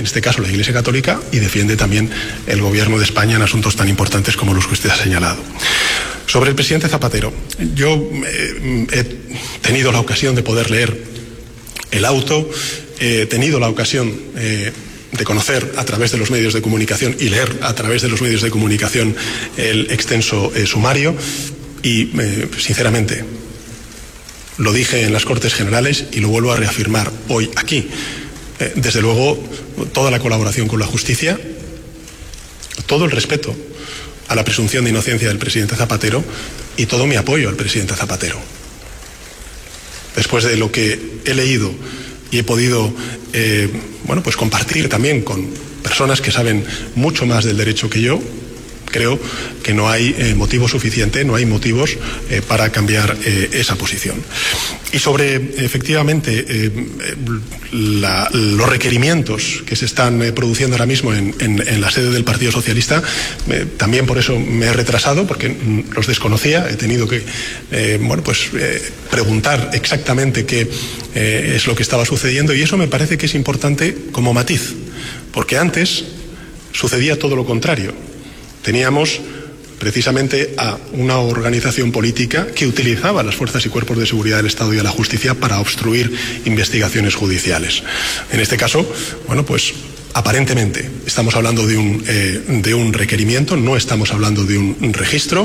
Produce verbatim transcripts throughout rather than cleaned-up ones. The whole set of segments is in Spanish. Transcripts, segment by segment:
en este caso, la Iglesia Católica, y defiende también el Gobierno de España en asuntos tan importantes como los que usted ha señalado. Sobre el presidente Zapatero, yo eh, he tenido la ocasión de poder leer el auto, he tenido la ocasión eh, de conocer a través de los medios de comunicación y leer a través de los medios de comunicación el extenso eh, sumario y, eh, sinceramente, lo dije en las Cortes Generales y lo vuelvo a reafirmar hoy aquí. Eh, desde luego, toda la colaboración con la justicia, todo el respeto a la presunción de inocencia del presidente Zapatero y todo mi apoyo al presidente Zapatero. Después de lo que he leído y he podido eh, bueno, pues compartir también con personas que saben mucho más del derecho que yo, creo que no hay eh, motivo suficiente, no hay motivos eh, para cambiar eh, esa posición. Y sobre, efectivamente, eh, la, los requerimientos que se están eh, produciendo ahora mismo en, en, en la sede del Partido Socialista, eh, también por eso me he retrasado, porque los desconocía, he tenido que eh, bueno, pues, eh, preguntar exactamente qué eh, es lo que estaba sucediendo, y eso me parece que es importante como matiz, porque antes sucedía todo lo contrario. Teníamos precisamente a una organización política que utilizaba las fuerzas y cuerpos de seguridad del Estado y a la justicia para obstruir investigaciones judiciales. En este caso, bueno, pues aparentemente estamos hablando de un, eh, de un requerimiento, no estamos hablando de un, un registro.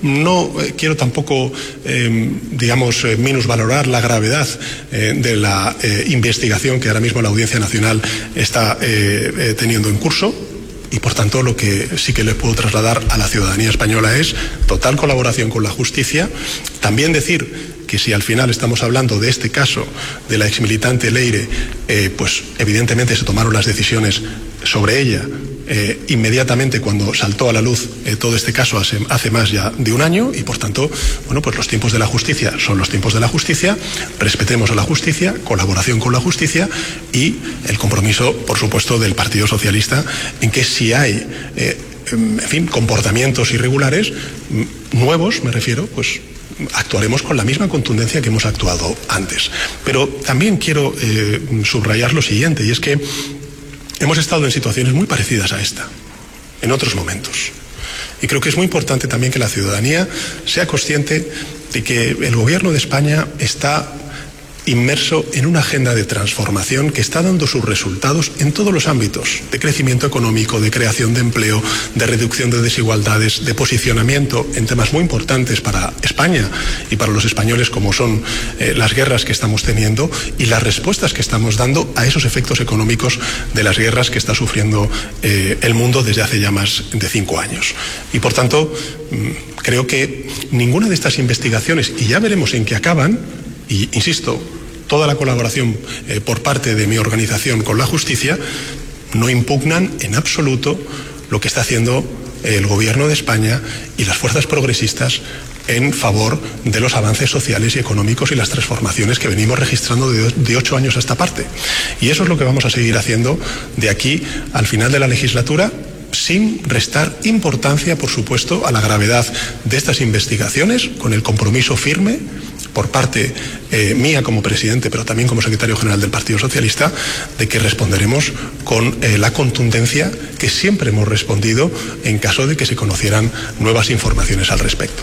No eh, quiero tampoco, eh, digamos, eh, minusvalorar la gravedad eh, de la eh, investigación que ahora mismo la Audiencia Nacional está eh, eh, teniendo en curso. Y, por tanto, lo que sí que les puedo trasladar a la ciudadanía española es total colaboración con la justicia. También decir que si al final estamos hablando de este caso de la exmilitante Leire, eh, pues evidentemente se tomaron las decisiones sobre ella eh, inmediatamente cuando saltó a la luz eh, todo este caso hace, hace más ya de un año y, por tanto, bueno, pues los tiempos de la justicia son los tiempos de la justicia, respetemos a la justicia, colaboración con la justicia y el compromiso, por supuesto, del Partido Socialista en que si hay, eh, en fin, comportamientos irregulares, nuevos, me refiero, pues actuaremos con la misma contundencia que hemos actuado antes. Pero también quiero eh, subrayar lo siguiente, y es que hemos estado en situaciones muy parecidas a esta, en otros momentos. Y creo que es muy importante también que la ciudadanía sea consciente de que el Gobierno de España está inmerso en una agenda de transformación que está dando sus resultados en todos los ámbitos, de crecimiento económico, de creación de empleo, de reducción de desigualdades, de posicionamiento en temas muy importantes para España y para los españoles, como son eh, las guerras que estamos teniendo y las respuestas que estamos dando a esos efectos económicos de las guerras que está sufriendo eh, el mundo desde hace ya más de cinco años. Y, por tanto, creo que ninguna de estas investigaciones, y ya veremos en qué acaban, y insisto, toda la colaboración eh, por parte de mi organización con la justicia, no impugnan en absoluto lo que está haciendo el Gobierno de España y las fuerzas progresistas en favor de los avances sociales y económicos y las transformaciones que venimos registrando de, de ocho años a esta parte. Y eso es lo que vamos a seguir haciendo de aquí al final de la legislatura, sin restar importancia, por supuesto, a la gravedad de estas investigaciones, con el compromiso firme por parte eh, mía como presidente, pero también como secretario general del Partido Socialista, de que responderemos con eh, la contundencia que siempre hemos respondido en caso de que se conocieran nuevas informaciones al respecto.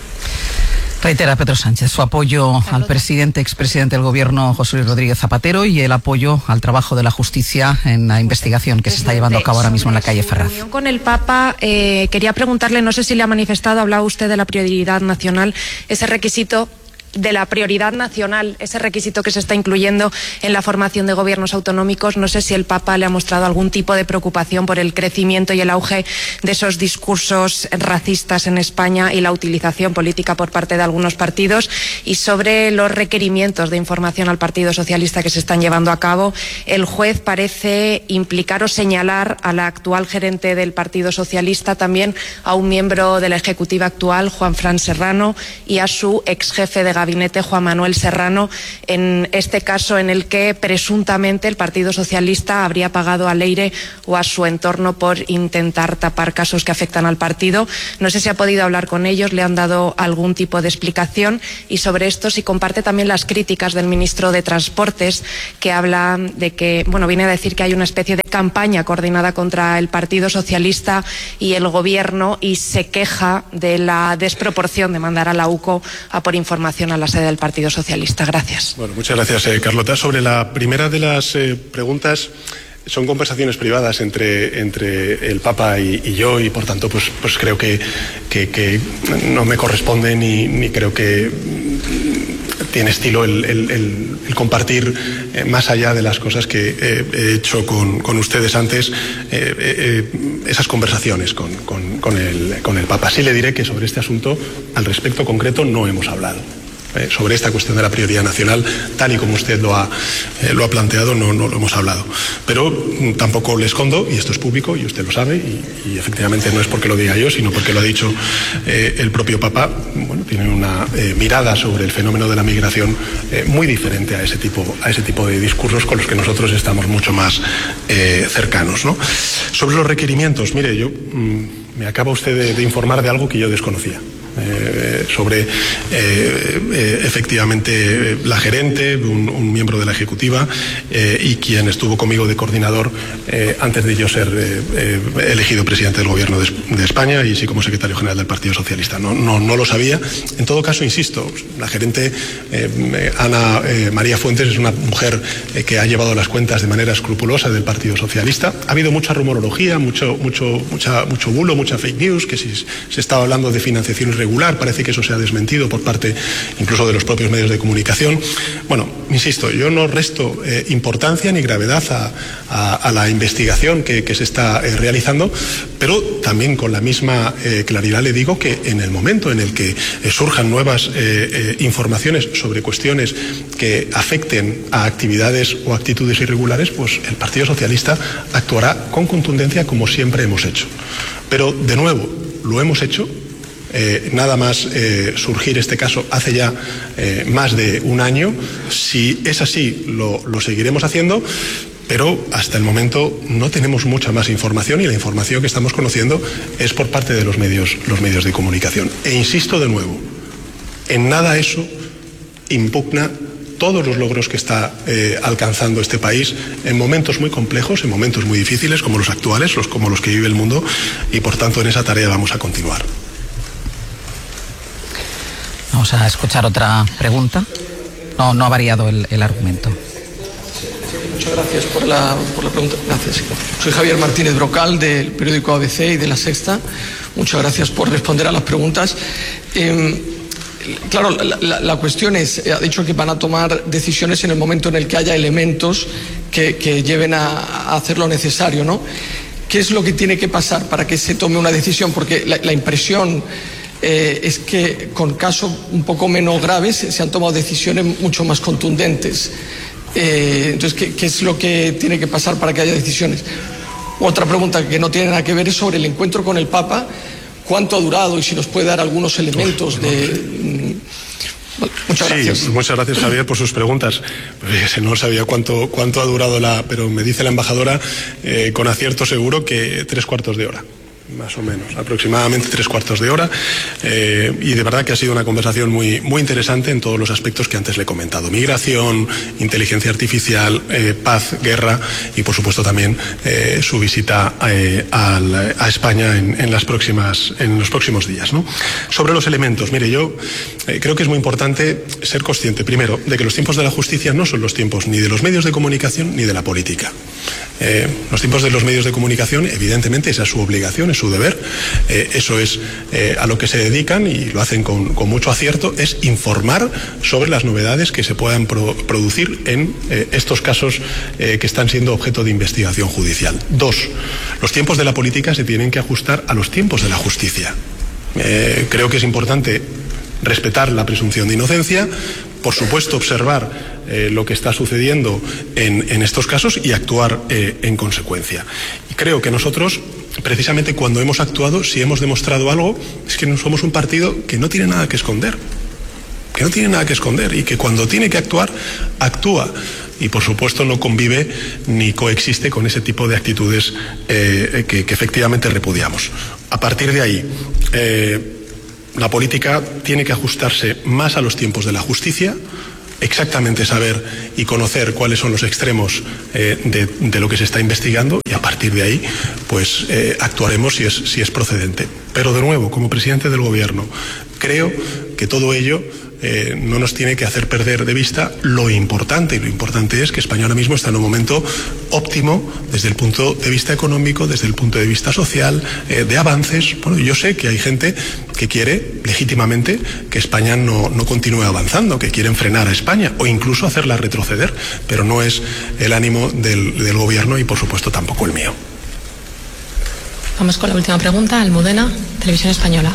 Reitera Pedro Sánchez su apoyo al presidente, expresidente del Gobierno, José Luis Rodríguez Zapatero, y el apoyo al trabajo de la justicia en la investigación que se está llevando a cabo ahora mismo en la calle Ferraz. Con el Papa, eh, quería preguntarle, no sé si le ha manifestado, hablaba usted de la prioridad nacional, ese requisito de la prioridad nacional, ese requisito que se está incluyendo en la formación de gobiernos autonómicos. No sé si el Papa le ha mostrado algún tipo de preocupación por el crecimiento y el auge de esos discursos racistas en España y la utilización política por parte de algunos partidos, y sobre los requerimientos de información al Partido Socialista que se están llevando a cabo. El juez parece implicar o señalar a la actual gerente del Partido Socialista, también a un miembro de la ejecutiva actual, Juanfran Serrano, y a su ex jefe de gabinete, Juan Manuel Serrano, en este caso en el que presuntamente el Partido Socialista habría pagado a Leire o a su entorno por intentar tapar casos que afectan al partido. No sé si ha podido hablar con ellos, le han dado algún tipo de explicación, y sobre esto si comparte también las críticas del ministro de Transportes, que habla de que, bueno, viene a decir que hay una especie de campaña coordinada contra el Partido Socialista y el Gobierno y se queja de la desproporción de mandar a la U C O a por información a la sede del Partido Socialista. Gracias. Bueno, muchas gracias, eh, Carlota. Sobre la primera de las eh, preguntas, son conversaciones privadas entre, entre el Papa y, y yo, y por tanto pues, pues creo que, que, que no me corresponde ni, ni creo que tiene estilo el, el, el, el compartir eh, más allá de las cosas que eh, he hecho con, con ustedes antes, eh, eh, esas conversaciones con, con, con, el, con el Papa. Sí le diré que sobre este asunto, al respecto concreto, no hemos hablado. Eh, sobre esta cuestión de la prioridad nacional, tal y como usted lo ha, eh, lo ha planteado, no, no lo hemos hablado. Pero mm, tampoco le escondo, y esto es público, y usted lo sabe, y, y efectivamente no es porque lo diga yo, sino porque lo ha dicho eh, el propio Papa. Bueno, tiene una eh, mirada sobre el fenómeno de la migración eh, muy diferente a ese tipo, a ese tipo de discursos con los que nosotros estamos mucho más eh, cercanos, ¿no? Sobre los requerimientos, mire, yo mm, me acaba usted de, de informar de algo que yo desconocía. Eh, sobre eh, eh, efectivamente la gerente, un, un miembro de la ejecutiva eh, y quien estuvo conmigo de coordinador eh, antes de yo ser eh, eh, elegido presidente del Gobierno de, de España y sí como secretario general del Partido Socialista. No, no, no lo sabía. En todo caso, insisto, la gerente eh, Ana eh, María Fuentes es una mujer eh, que ha llevado las cuentas de manera escrupulosa del Partido Socialista. Ha habido mucha rumorología, mucho, mucho, mucha, mucho bulo, mucha fake news, que si se estaba hablando de financiación regular, parece que eso se ha desmentido por parte incluso de los propios medios de comunicación. Bueno, insisto, yo no resto eh, importancia ni gravedad a, a, a la investigación que, que se está eh, realizando, pero también con la misma eh, claridad le digo que en el momento en el que eh, surjan nuevas eh, eh, informaciones sobre cuestiones que afecten a actividades o actitudes irregulares, pues el Partido Socialista actuará con contundencia como siempre hemos hecho. Pero, de nuevo, lo hemos hecho. Eh, nada más eh, surgir este caso hace ya eh, más de un año. Si es así, lo, lo seguiremos haciendo, pero hasta el momento no tenemos mucha más información y la información que estamos conociendo es por parte de los medios, los medios de comunicación. E insisto de nuevo, en nada eso impugna todos los logros que está eh, alcanzando este país en momentos muy complejos, en momentos muy difíciles como los actuales, los, como los que vive el mundo, y por tanto en esa tarea vamos a continuar. Vamos a escuchar otra pregunta. No, no ha variado el, el argumento. Muchas gracias por la, por la pregunta. Gracias. Soy Javier Martínez Brocal, del periódico A B C y de La Sexta. Muchas gracias por responder a las preguntas. Eh, claro, la, la, la cuestión es, ha dicho que van a tomar decisiones en el momento en el que haya elementos que, que lleven a, a hacer lo necesario, ¿no? ¿Qué es lo que tiene que pasar para que se tome una decisión? Porque la, la impresión Eh, es que con casos un poco menos graves se han tomado decisiones mucho más contundentes. Eh, entonces, ¿qué, ¿qué es lo que tiene que pasar para que haya decisiones? Otra pregunta que no tiene nada que ver es sobre el encuentro con el Papa. ¿Cuánto ha durado y si nos puede dar algunos elementos de... Muchas gracias. Sí, muchas gracias, Javier, por sus preguntas. Pues, no sabía cuánto, cuánto ha durado la... Pero me dice la embajadora eh, con acierto seguro que tres cuartos de hora. Más o menos, aproximadamente tres cuartos de hora, eh, y de verdad que ha sido una conversación muy, muy interesante en todos los aspectos que antes le he comentado: migración, inteligencia artificial, eh, paz, guerra y por supuesto también eh, su visita eh, al, a España en, en, las próximas, en los próximos días, ¿no? Sobre los elementos, mire, yo eh, creo que es muy importante ser consciente, primero, de que los tiempos de la justicia no son los tiempos ni de los medios de comunicación ni de la política. Eh, los tiempos de los medios de comunicación, evidentemente, esa es su obligación, es su deber, eh, eso es eh, a lo que se dedican y lo hacen con, con mucho acierto, es informar sobre las novedades que se puedan pro producir en eh, estos casos eh, que están siendo objeto de investigación judicial. Dos, los tiempos de la política se tienen que ajustar a los tiempos de la justicia. Eh, creo que es importante respetar la presunción de inocencia, por supuesto observar eh, lo que está sucediendo en, en estos casos y actuar eh, en consecuencia. Y creo que nosotros, precisamente cuando hemos actuado, si hemos demostrado algo, es que no somos un partido que no tiene nada que esconder, que no tiene nada que esconder y que cuando tiene que actuar, actúa. Y por supuesto no convive ni coexiste con ese tipo de actitudes eh, que, que efectivamente repudiamos. A partir de ahí, eh, la política tiene que ajustarse más a los tiempos de la justicia, exactamente saber y conocer cuáles son los extremos eh, de, de lo que se está investigando, y a partir de ahí pues eh, actuaremos si es, si es procedente. Pero de nuevo, como presidente del Gobierno, creo que todo ello Eh, no nos tiene que hacer perder de vista lo importante, y lo importante es que España ahora mismo está en un momento óptimo desde el punto de vista económico, desde el punto de vista social, eh, de avances. Bueno, yo sé que hay gente que quiere legítimamente que España no, no continúe avanzando, que quieren frenar a España o incluso hacerla retroceder, pero no es el ánimo del, del Gobierno y por supuesto tampoco el mío. Vamos con la última pregunta. Almudena, Televisión Española.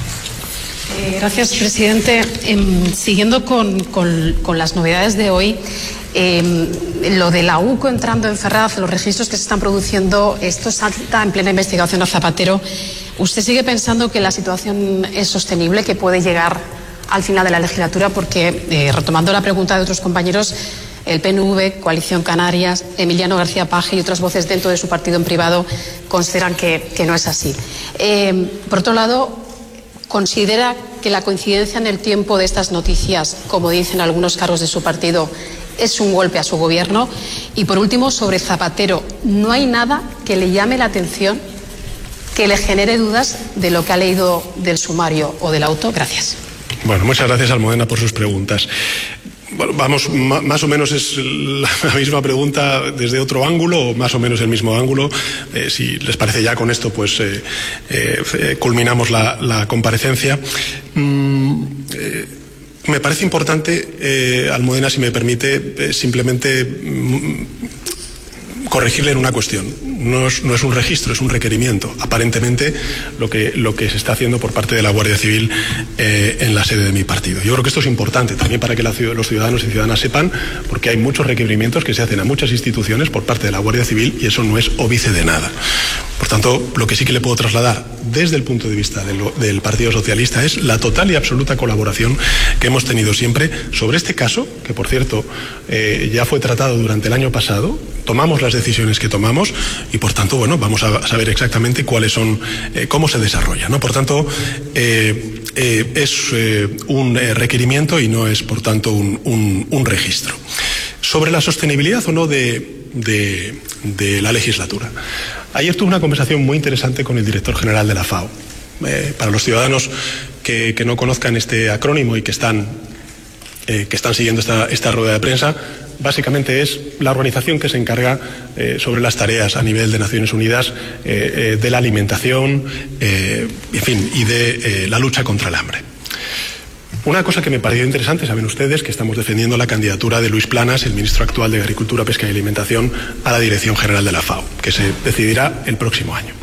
Eh, gracias, presidente. Eh, siguiendo con, con, con las novedades de hoy, eh, lo de la U C O entrando en Ferraz, los registros que se están produciendo, esto salta en plena investigación a Zapatero. ¿Usted sigue pensando que la situación es sostenible, que puede llegar al final de la legislatura? Porque, eh, retomando la pregunta de otros compañeros, el P N V, Coalición Canarias, Emiliano García Paje y otras voces dentro de su partido en privado consideran que, que no es así. Eh, por otro lado, ¿considera que la coincidencia en el tiempo de estas noticias, como dicen algunos cargos de su partido, es un golpe a su gobierno? Y por último, sobre Zapatero, ¿no hay nada que le llame la atención, que le genere dudas de lo que ha leído del sumario o del auto? Gracias. Bueno, muchas gracias, Almudena, por sus preguntas. Bueno, vamos, más o menos es la misma pregunta desde otro ángulo, o más o menos el mismo ángulo. Eh, si les parece, ya con esto pues eh, eh, culminamos la, la comparecencia. Mm, eh, me parece importante, eh, Almudena, si me permite, eh, simplemente mm, corregirle en una cuestión. No es, no es un registro, es un requerimiento. Aparentemente, lo que, lo que se está haciendo por parte de la Guardia Civil eh, en la sede de mi partido. Yo creo que esto es importante también para que la, los ciudadanos y ciudadanas sepan, porque hay muchos requerimientos que se hacen a muchas instituciones por parte de la Guardia Civil y eso no es óbice de nada. Por tanto, lo que sí que le puedo trasladar desde el punto de vista de lo, del Partido Socialista es la total y absoluta colaboración que hemos tenido siempre sobre este caso, que por cierto eh, ya fue tratado durante el año pasado. Tomamos las decisiones que tomamos y por tanto, bueno, vamos a saber exactamente cuáles son, eh, cómo se desarrolla, ¿no? Por tanto, eh, eh, es eh, un eh, requerimiento y no es, por tanto, un, un, un registro. Sobre la sostenibilidad o no de, de, de la legislatura. Ayer tuve una conversación muy interesante con el director general de la FAO. Eh, para los ciudadanos que, que no conozcan este acrónimo y que están, eh, que están siguiendo esta, esta rueda de prensa, básicamente es la organización que se encarga eh, sobre las tareas a nivel de Naciones Unidas eh, eh, de la alimentación, eh, en fin, y de eh, la lucha contra el hambre. Una cosa que me pareció interesante, saben ustedes que estamos defendiendo la candidatura de Luis Planas, el ministro actual de Agricultura, Pesca y Alimentación, a la Dirección General de la FAO, que se decidirá el próximo año.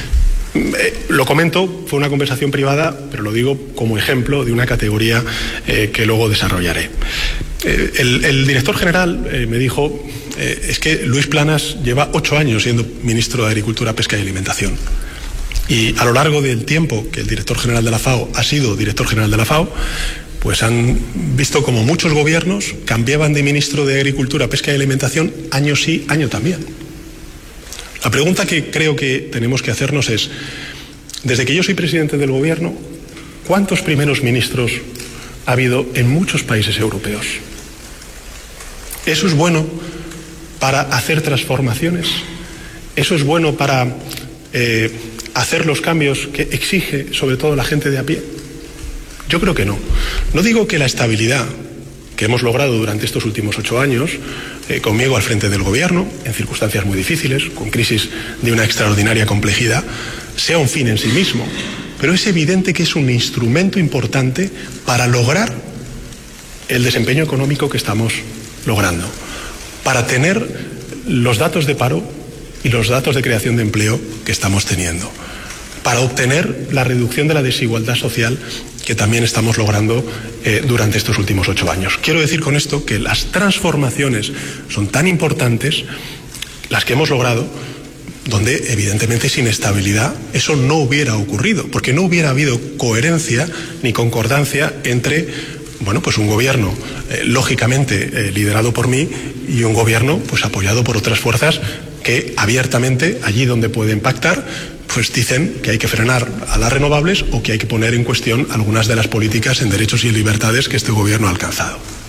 Eh, lo comento, fue una conversación privada, pero lo digo como ejemplo de una categoría eh, que luego desarrollaré. Eh, el, el director general eh, me dijo, eh, es que Luis Planas lleva ocho años siendo ministro de Agricultura, Pesca y Alimentación. Y a lo largo del tiempo que el director general de la FAO ha sido director general de la FAO, pues han visto como muchos gobiernos cambiaban de ministro de Agricultura, Pesca y Alimentación año sí, año también. La pregunta que creo que tenemos que hacernos es, desde que yo soy presidente del gobierno, ¿cuántos primeros ministros ha habido en muchos países europeos? ¿Eso es bueno para hacer transformaciones? ¿Eso es bueno para eh, hacer los cambios que exige sobre todo la gente de a pie? Yo creo que no. No digo que la estabilidad que hemos logrado durante estos últimos ocho años, eh, conmigo al frente del gobierno, en circunstancias muy difíciles, con crisis de una extraordinaria complejidad, sea un fin en sí mismo. Pero es evidente que es un instrumento importante para lograr el desempeño económico que estamos logrando, para tener los datos de paro y los datos de creación de empleo que estamos teniendo, para obtener la reducción de la desigualdad social que también estamos logrando eh, durante estos últimos ocho años. Quiero decir con esto que las transformaciones son tan importantes, las que hemos logrado, donde evidentemente sin estabilidad eso no hubiera ocurrido, porque no hubiera habido coherencia ni concordancia entre, bueno, pues un gobierno eh, lógicamente eh, liderado por mí y un gobierno pues apoyado por otras fuerzas que abiertamente allí donde pueden pactar pues dicen que hay que frenar a las renovables o que hay que poner en cuestión algunas de las políticas en derechos y libertades que este gobierno ha alcanzado. Por tanto,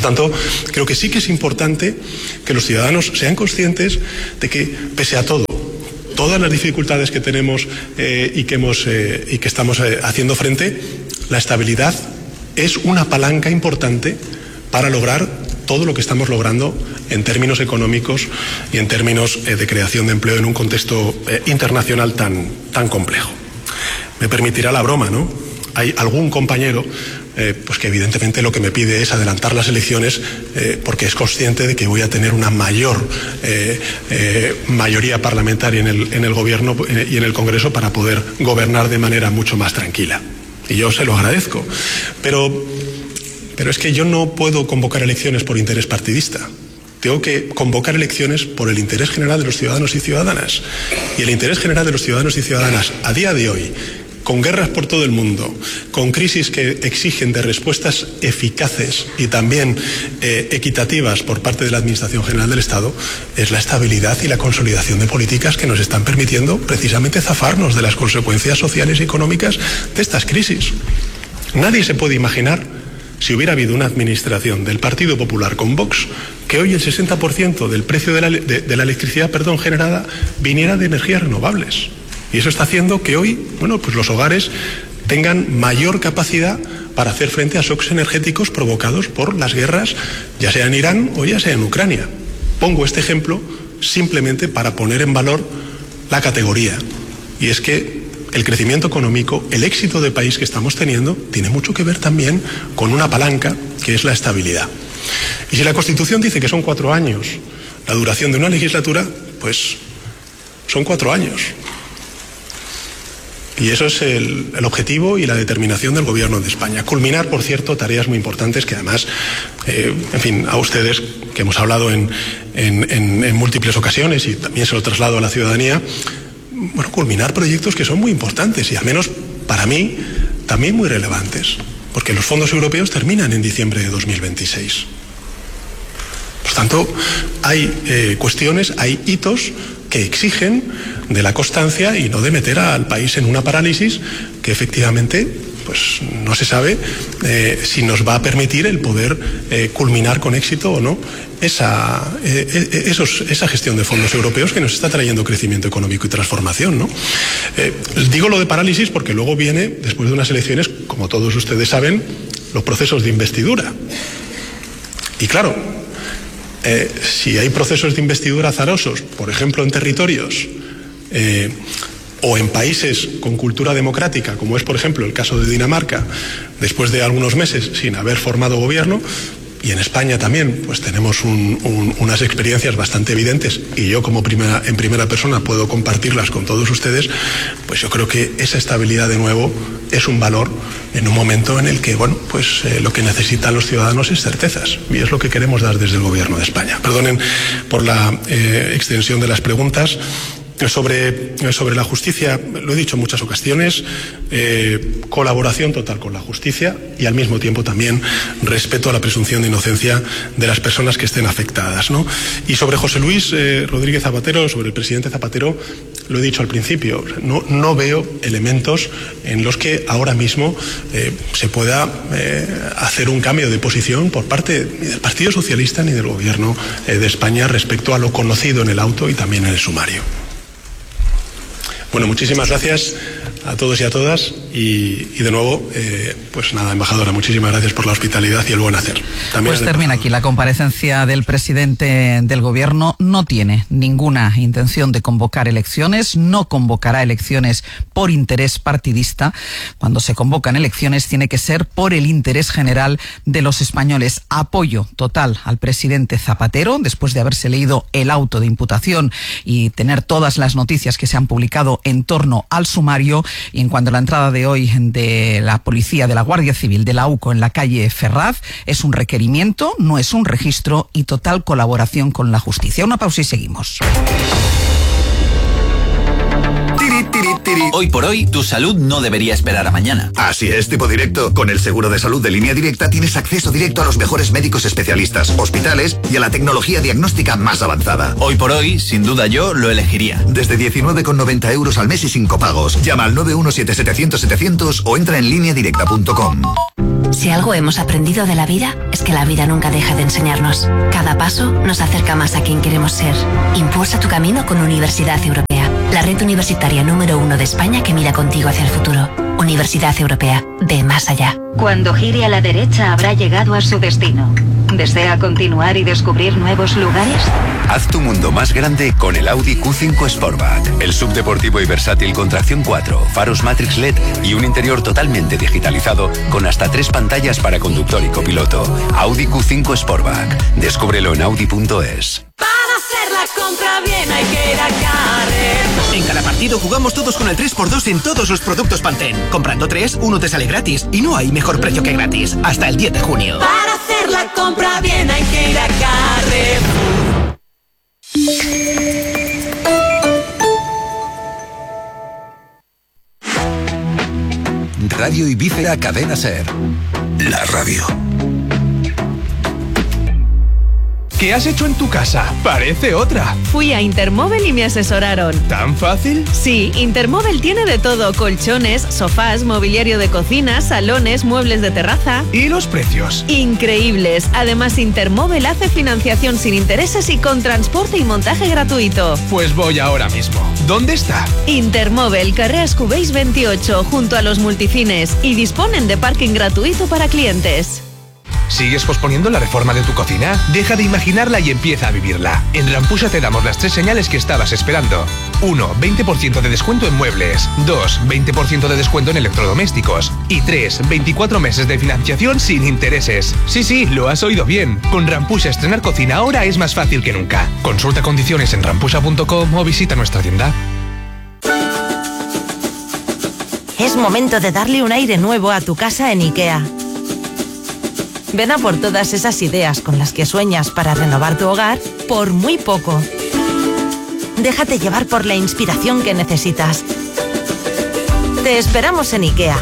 tanto, creo que sí que es importante que los ciudadanos sean conscientes de que, pese a todo, todas las dificultades que tenemos eh, y, que hemos, eh, y que estamos eh, haciendo frente, la estabilidad es una palanca importante para lograr todo lo que estamos logrando en términos económicos y en términos eh, de creación de empleo en un contexto eh, internacional tan, tan complejo. Me permitirá la broma, ¿no? Hay algún compañero eh, pues que evidentemente lo que me pide es adelantar las elecciones eh, porque es consciente de que voy a tener una mayor eh, eh, mayoría parlamentaria en el, en el gobierno eh, y en el Congreso para poder gobernar de manera mucho más tranquila. Y yo se lo agradezco. Pero, pero es que yo no puedo convocar elecciones por interés partidista. Tengo que convocar elecciones por el interés general de los ciudadanos y ciudadanas. Y el interés general de los ciudadanos y ciudadanas a día de hoy, con guerras por todo el mundo, con crisis que exigen de respuestas eficaces y también eh, equitativas por parte de la Administración General del Estado, es la estabilidad y la consolidación de políticas que nos están permitiendo precisamente zafarnos de las consecuencias sociales y económicas de estas crisis. Nadie se puede imaginar, si hubiera habido una administración del Partido Popular con Vox, que hoy el sesenta por ciento del precio de la, de, de la electricidad perdón, generada viniera de energías renovables. Y eso está haciendo que hoy, bueno, pues los hogares tengan mayor capacidad para hacer frente a shocks energéticos provocados por las guerras, ya sea en Irán o ya sea en Ucrania. Pongo este ejemplo simplemente para poner en valor la categoría. Y es que el crecimiento económico, el éxito de país que estamos teniendo, tiene mucho que ver también con una palanca que es la estabilidad. Y si la Constitución dice que son cuatro años la duración de una legislatura, pues son cuatro años. Y eso es el, el objetivo y la determinación del Gobierno de España. Culminar, por cierto, tareas muy importantes que además, eh, en fin, a ustedes, que hemos hablado en, en, en, en múltiples ocasiones y también se lo traslado a la ciudadanía, bueno, culminar proyectos que son muy importantes y al menos para mí también muy relevantes, porque los fondos europeos terminan en diciembre de dos mil veintiséis. Por tanto, hay eh, cuestiones, hay hitos que exigen de la constancia y no de meter al país en una parálisis que efectivamente pues no se sabe eh, si nos va a permitir el poder eh, culminar con éxito o no esa, eh, esos, esa gestión de fondos europeos que nos está trayendo crecimiento económico y transformación, ¿no? Eh, digo lo de parálisis porque luego viene, después de unas elecciones, como todos ustedes saben, los procesos de investidura. Y claro, Eh, si hay procesos de investidura azarosos, por ejemplo en territorios eh, o en países con cultura democrática, como es por ejemplo el caso de Dinamarca, después de algunos meses sin haber formado gobierno, y en España también pues tenemos un, un, unas experiencias bastante evidentes y yo como primera, en primera persona puedo compartirlas con todos ustedes, pues yo creo que esa estabilidad de nuevo es un valor en un momento en el que bueno pues eh, lo que necesitan los ciudadanos es certezas y es lo que queremos dar desde el Gobierno de España. Perdonen por la eh, extensión de las preguntas. Sobre, sobre la justicia, lo he dicho en muchas ocasiones, eh, colaboración total con la justicia y al mismo tiempo también respeto a la presunción de inocencia de las personas que estén afectadas, ¿no? Y sobre José Luis eh, Rodríguez Zapatero, sobre el presidente Zapatero, lo he dicho al principio, no, no veo elementos en los que ahora mismo eh, se pueda eh, hacer un cambio de posición por parte ni del Partido Socialista ni del Gobierno eh, de España respecto a lo conocido en el auto y también en el sumario. Bueno, muchísimas gracias a todos y a todas y, y de nuevo, eh, pues nada, embajadora, muchísimas gracias por la hospitalidad y el buen hacer. También pues termina aquí la comparecencia del presidente del Gobierno. No tiene ninguna intención de convocar elecciones, no convocará elecciones por interés partidista. Cuando se convocan elecciones tiene que ser por el interés general de los españoles. Apoyo total al presidente Zapatero, después de haberse leído el auto de imputación y tener todas las noticias que se han publicado en torno al sumario. Y en cuanto a la entrada de hoy de la policía, de la Guardia Civil, de la UCO en la calle Ferraz, es un requerimiento, no es un registro, y total colaboración con la justicia. Una pausa y seguimos. Hoy por hoy, tu salud no debería esperar a mañana. Así es, tipo directo. Con el seguro de salud de Línea Directa tienes acceso directo a los mejores médicos especialistas, hospitales y a la tecnología diagnóstica más avanzada. Hoy por hoy, sin duda yo lo elegiría. Desde diecinueve con noventa euros al mes y sin copagos. Llama al nueve uno siete setecientos setecientos o entra en línea directa punto com. Si algo hemos aprendido de la vida, es que la vida nunca deja de enseñarnos. Cada paso nos acerca más a quien queremos ser. Impulsa tu camino con Universidad Europea, la red universitaria número uno de España que mira contigo hacia el futuro. Universidad Europea, de más allá. Cuando gire a la derecha habrá llegado a su destino. ¿Desea continuar y descubrir nuevos lugares? Haz tu mundo más grande con el Audi Q cinco Sportback. El subdeportivo y versátil con tracción cuatro, faros Matrix L E D y un interior totalmente digitalizado con hasta tres pantallas para conductor y copiloto. Audi Q cinco Sportback. Descúbrelo en audi punto es. Para hacer la compra bien hay que ir a Carrefour. En cada partido jugamos todos con el tres por dos en todos los productos Pantene. Comprando tres, uno te sale gratis. Y no hay mejor precio que gratis. Hasta el diez de junio. Para hacer la compra bien hay que ir a Carrefour. Radio Ibiza Cadena Ser. La radio. ¿Qué has hecho en tu casa? Parece otra. Fui a Intermóvil y me asesoraron. ¿Tan fácil? Sí, Intermóvil tiene de todo: colchones, sofás, mobiliario de cocina, salones, muebles de terraza. ¿Y los precios? Increíbles. Además, Intermóvil hace financiación sin intereses y con transporte y montaje gratuito. Pues voy ahora mismo. ¿Dónde está? Intermóvil, Carreras Cubéis veintiocho, junto a los multicines, y disponen de parking gratuito para clientes. ¿Sigues posponiendo la reforma de tu cocina? Deja de imaginarla y empieza a vivirla. En Rampusha te damos las tres señales que estabas esperando. uno. veinte por ciento de descuento en muebles. dos. veinte por ciento de descuento en electrodomésticos. Y tres. veinticuatro meses de financiación sin intereses. Sí, sí, lo has oído bien. Con Rampusha estrenar cocina ahora es más fácil que nunca. Consulta condiciones en rampusha punto com o visita nuestra tienda. Es momento de darle un aire nuevo a tu casa en IKEA. Ven a por todas esas ideas con las que sueñas para renovar tu hogar por muy poco. Déjate llevar por la inspiración que necesitas. Te esperamos en IKEA.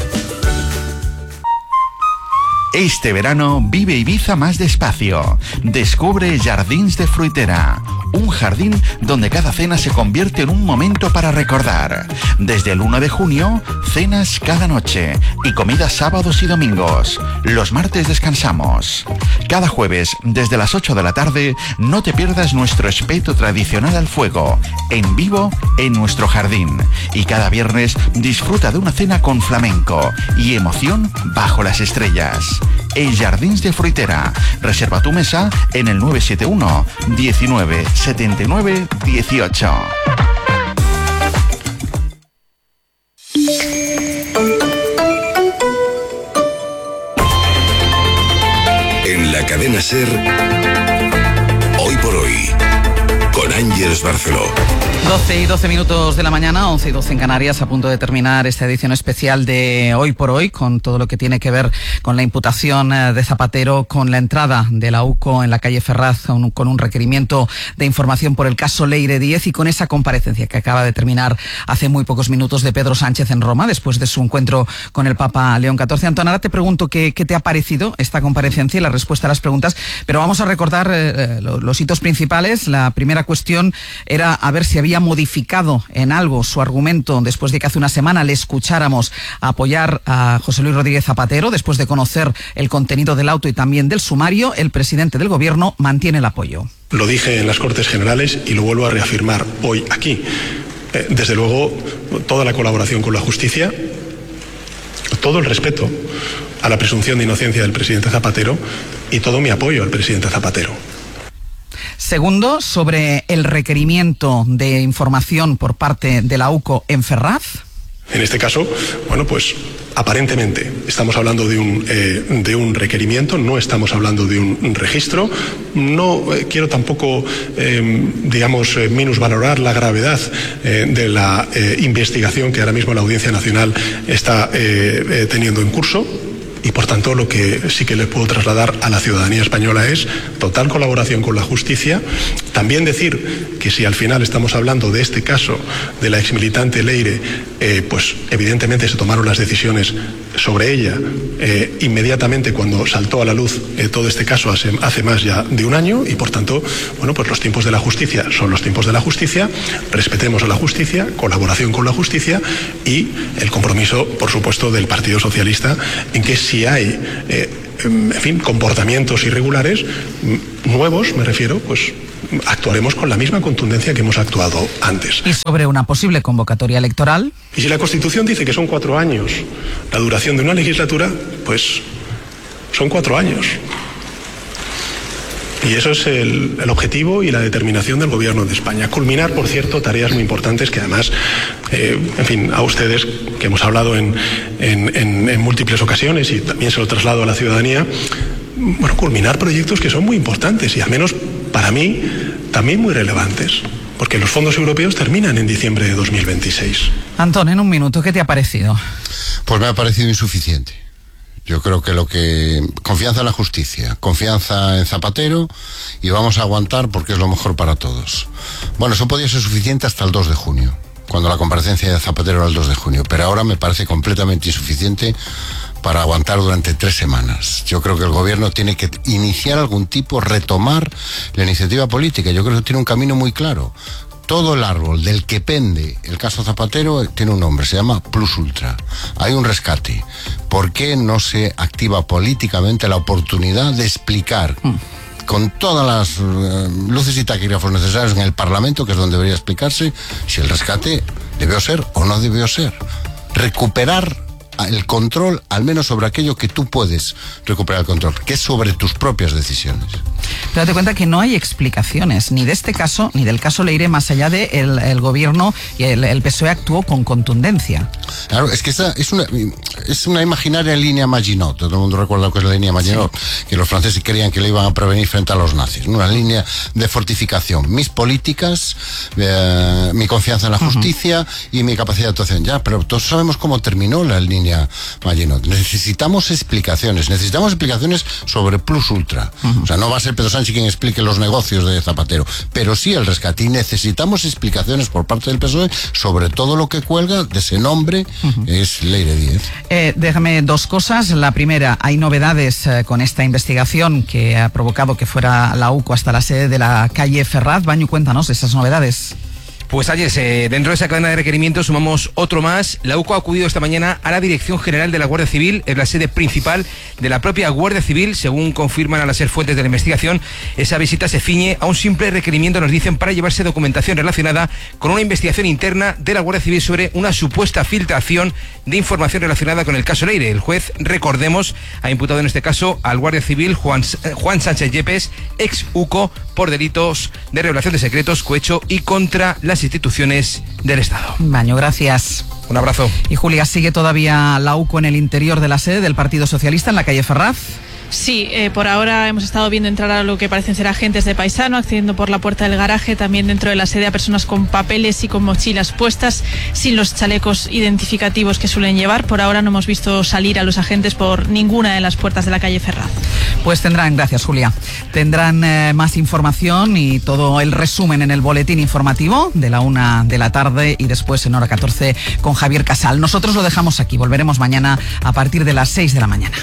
Este verano vive Ibiza más despacio. Descubre Jardins de Fruitera, un jardín donde cada cena se convierte en un momento para recordar. Desde el uno de junio, cenas cada noche y comidas sábados y domingos. Los martes descansamos. Cada jueves, desde las ocho de la tarde, no te pierdas nuestro espeto tradicional al fuego, en vivo en nuestro jardín. Y cada viernes disfruta de una cena con flamenco y emoción bajo las estrellas. El Jardins de Fruitera. Reserva tu mesa en el nueve siete uno, diecinueve, setenta y nueve, dieciocho. En la cadena Ser, hoy por hoy, con Ángeles Barceló. doce y doce minutos de la mañana, once y doce en Canarias, a punto de terminar esta edición especial de Hoy por Hoy, con todo lo que tiene que ver con la imputación de Zapatero, con la entrada de la U C O en la calle Ferraz, con un, con un requerimiento de información por el caso Leire Díez, y con esa comparecencia que acaba de terminar hace muy pocos minutos de Pedro Sánchez en Roma, después de su encuentro con el Papa León catorce. Antón, ahora te pregunto qué, qué te ha parecido esta comparecencia y la respuesta a las preguntas, pero vamos a recordar eh, los, los hitos principales. La primera cuestión era a ver si había modificado en algo su argumento después de que hace una semana le escucháramos apoyar a José Luis Rodríguez Zapatero. Después de conocer el contenido del auto y también del sumario, el presidente del Gobierno mantiene el apoyo. Lo dije en las Cortes Generales y lo vuelvo a reafirmar hoy aquí. Eh, desde luego, toda la colaboración con la justicia, todo el respeto a la presunción de inocencia del presidente Zapatero y todo mi apoyo al presidente Zapatero. Segundo, sobre el requerimiento de información por parte de la U C O en Ferraz. En este caso, bueno, pues aparentemente estamos hablando de un, eh, de un requerimiento, no estamos hablando de un registro. No eh, quiero tampoco, eh, digamos, eh, minusvalorar la gravedad eh, de la eh, investigación que ahora mismo la Audiencia Nacional está eh, eh, teniendo en curso. Y por tanto lo que sí que les puedo trasladar a la ciudadanía española es total colaboración con la justicia. También decir que si al final estamos hablando de este caso de la exmilitante Leire, eh, pues evidentemente se tomaron las decisiones sobre ella eh, inmediatamente cuando saltó a la luz eh, todo este caso hace, hace más ya de un año, y por tanto, bueno, pues los tiempos de la justicia son los tiempos de la justicia. Respetemos a la justicia, colaboración con la justicia y el compromiso, por supuesto, del Partido Socialista en que si hay, eh, en fin, comportamientos irregulares, nuevos, me refiero, pues actuaremos con la misma contundencia que hemos actuado antes. Y sobre una posible convocatoria electoral. Y si la Constitución dice que son cuatro años la duración de una legislatura, pues son cuatro años. Y eso es el, el objetivo y la determinación del Gobierno de España. Culminar, por cierto, tareas muy importantes que además, eh, en fin, a ustedes, que hemos hablado en, en, en, en múltiples ocasiones y también se lo traslado a la ciudadanía, bueno, culminar proyectos que son muy importantes y al menos para mí también muy relevantes, porque los fondos europeos terminan en diciembre de dos mil veintiséis. Antón, en un minuto, ¿qué te ha parecido? Pues me ha parecido insuficiente. Yo creo que lo que... Confianza en la justicia, confianza en Zapatero y vamos a aguantar porque es lo mejor para todos. Bueno, eso podía ser suficiente hasta el dos de junio, cuando la comparecencia de Zapatero era el dos de junio, pero ahora me parece completamente insuficiente para aguantar durante tres semanas. Yo creo que el gobierno tiene que iniciar algún tipo, retomar la iniciativa política. Yo creo que tiene un camino muy claro. Todo el árbol del que pende el caso Zapatero tiene un nombre, se llama Plus Ultra. Hay un rescate. ¿Por qué no se activa políticamente la oportunidad de explicar con todas las uh, luces y taquígrafos necesarios en el Parlamento, que es donde debería explicarse, si el rescate debió ser o no debió ser? Recuperar el control, al menos sobre aquello que tú puedes recuperar el control, que es sobre tus propias decisiones. Pero date cuenta que no hay explicaciones, ni de este caso, ni del caso Leire, más allá de el, el gobierno y el, el P S O E actuó con contundencia. Claro, es que esta es una, es una imaginaria línea Maginot. Todo el mundo recuerda que es la línea Maginot, sí, que los franceses creían que le iban a prevenir frente a los nazis. Una línea de fortificación. Mis políticas, eh, mi confianza en la justicia uh-huh. y mi capacidad de actuación. Ya, pero todos sabemos cómo terminó la línea Maginot. Necesitamos explicaciones, necesitamos explicaciones sobre Plus Ultra. Uh-huh. O sea, no va a ser Pedro Sánchez quien explique los negocios de Zapatero, pero sí el rescate. Y necesitamos explicaciones por parte del P S O E sobre todo lo que cuelga de ese nombre, uh-huh. es Leire Díez. Eh, déjame dos cosas. La primera, hay novedades eh, con esta investigación que ha provocado que fuera la U C O hasta la sede de la calle Ferraz. Baño, cuéntanos esas novedades. Pues ayer, eh, dentro de esa cadena de requerimientos sumamos otro más. La U C O ha acudido esta mañana a la Dirección General de la Guardia Civil, es la sede principal de la propia Guardia Civil. Según confirman a las ser fuentes de la investigación, esa visita se ciñe a un simple requerimiento, nos dicen, para llevarse documentación relacionada con una investigación interna de la Guardia Civil sobre una supuesta filtración de información relacionada con el caso Leire. El juez, recordemos, ha imputado en este caso al Guardia Civil Juan, Juan Sánchez Yepes, ex U C O, por delitos de revelación de secretos, cohecho y contra las instituciones del Estado. Baño, gracias. Un abrazo. Y Julia, ¿sigue todavía la U C O en el interior de la sede del Partido Socialista en la calle Ferraz? Sí, eh, por ahora hemos estado viendo entrar a lo que parecen ser agentes de Paisano, accediendo por la puerta del garaje, también dentro de la sede a personas con papeles y con mochilas puestas, sin los chalecos identificativos que suelen llevar. Por ahora no hemos visto salir a los agentes por ninguna de las puertas de la calle Ferraz. Pues tendrán, gracias Julia, tendrán eh, más información y todo el resumen en el boletín informativo de la una de la tarde y después en hora catorce con Javier Casal. Nosotros lo dejamos aquí, volveremos mañana a partir de las seis de la mañana.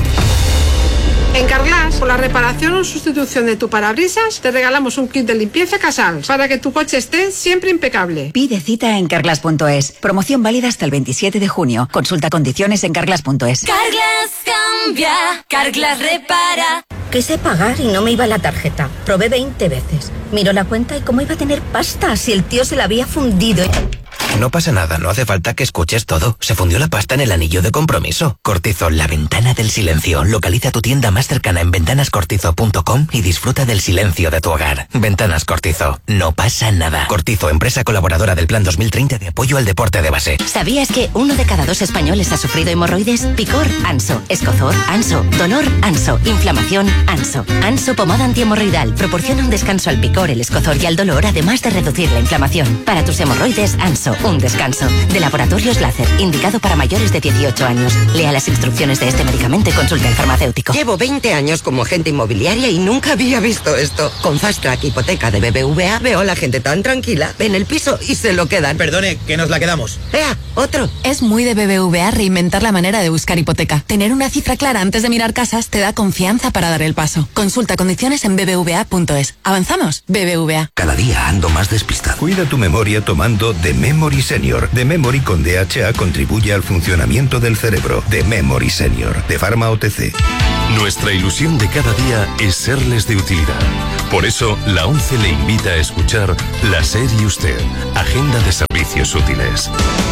En Carglass, por la reparación o sustitución de tu parabrisas, te regalamos un kit de limpieza Casal para que tu coche esté siempre impecable. Pide cita en carglass punto es. Promoción válida hasta el veintisiete de junio. Consulta condiciones en carglass punto es. Carglass cambia, Carglass repara. Quise pagar y no me iba la tarjeta. Probé veinte veces. Miró la cuenta y cómo iba a tener pasta si el tío se la había fundido. No pasa nada, no hace falta que escuches todo. Se fundió la pasta en el anillo de compromiso. Cortizo, la ventana del silencio. Localiza tu tienda más cercana en ventanas cortizo punto com y disfruta del silencio de tu hogar. Ventanas Cortizo, no pasa nada. Cortizo, empresa colaboradora del Plan dos mil treinta de apoyo al deporte de base. ¿Sabías que uno de cada dos españoles ha sufrido hemorroides? Picor, Anso. Escozor, Anso. Dolor, Anso. Inflamación, Anso. Anso pomada antihemorroidal. Proporciona un descanso al picor, el escozor y al dolor, además de reducir la inflamación. Para tus hemorroides, Anso. Un descanso. De Laboratorios Láser, indicado para mayores de dieciocho años. Lea las instrucciones de este medicamento y consulte al farmacéutico. Llevo veinte años como agente inmobiliaria y nunca había visto esto. Con Fast Track Hipoteca de B B V A veo a la gente tan tranquila, ven el piso y se lo quedan. Perdone, que nos la quedamos. ¡Ea! ¡Otro! Es muy de B B V A reinventar la manera de buscar hipoteca. Tener una cifra clara antes de mirar casas te da confianza para dar el paso. Consulta condiciones en b b v a punto es. ¿Avanzamos? B B V A. Cada día ando más despistado. Cuida tu memoria tomando The Memory Memory Senior. The Memory con D H A contribuye al funcionamiento del cerebro. The Memory Senior, de Pharma O T C. Nuestra ilusión de cada día es serles de utilidad. Por eso, la ONCE le invita a escuchar La SER y Usted, Agenda de Servicios Útiles.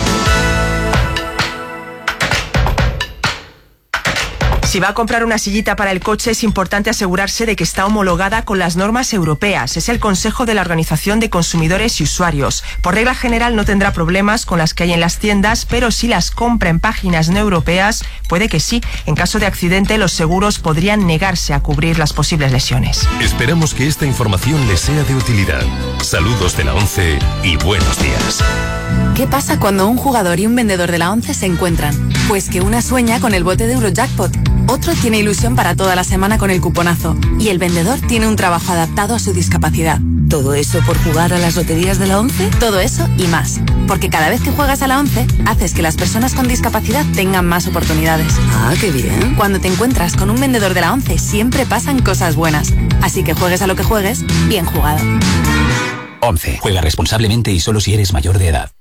Si va a comprar una sillita para el coche, es importante asegurarse de que está homologada con las normas europeas. Es el consejo de la Organización de Consumidores y Usuarios. Por regla general no tendrá problemas con las que hay en las tiendas, pero si las compra en páginas no europeas, puede que sí. En caso de accidente, los seguros podrían negarse a cubrir las posibles lesiones. Esperamos que esta información les sea de utilidad. Saludos de la ONCE y buenos días. ¿Qué pasa cuando un jugador y un vendedor de la ONCE se encuentran? Pues que una sueña con el bote de Eurojackpot, otro tiene ilusión para toda la semana con el cuponazo y el vendedor tiene un trabajo adaptado a su discapacidad. ¿Todo eso por jugar a las loterías de la ONCE? Todo eso y más, porque cada vez que juegas a la ONCE, haces que las personas con discapacidad tengan más oportunidades. Ah, qué bien. Cuando te encuentras con un vendedor de la ONCE, siempre pasan cosas buenas. Así que juegues a lo que juegues, bien jugado. ONCE. Juega responsablemente y solo si eres mayor de edad.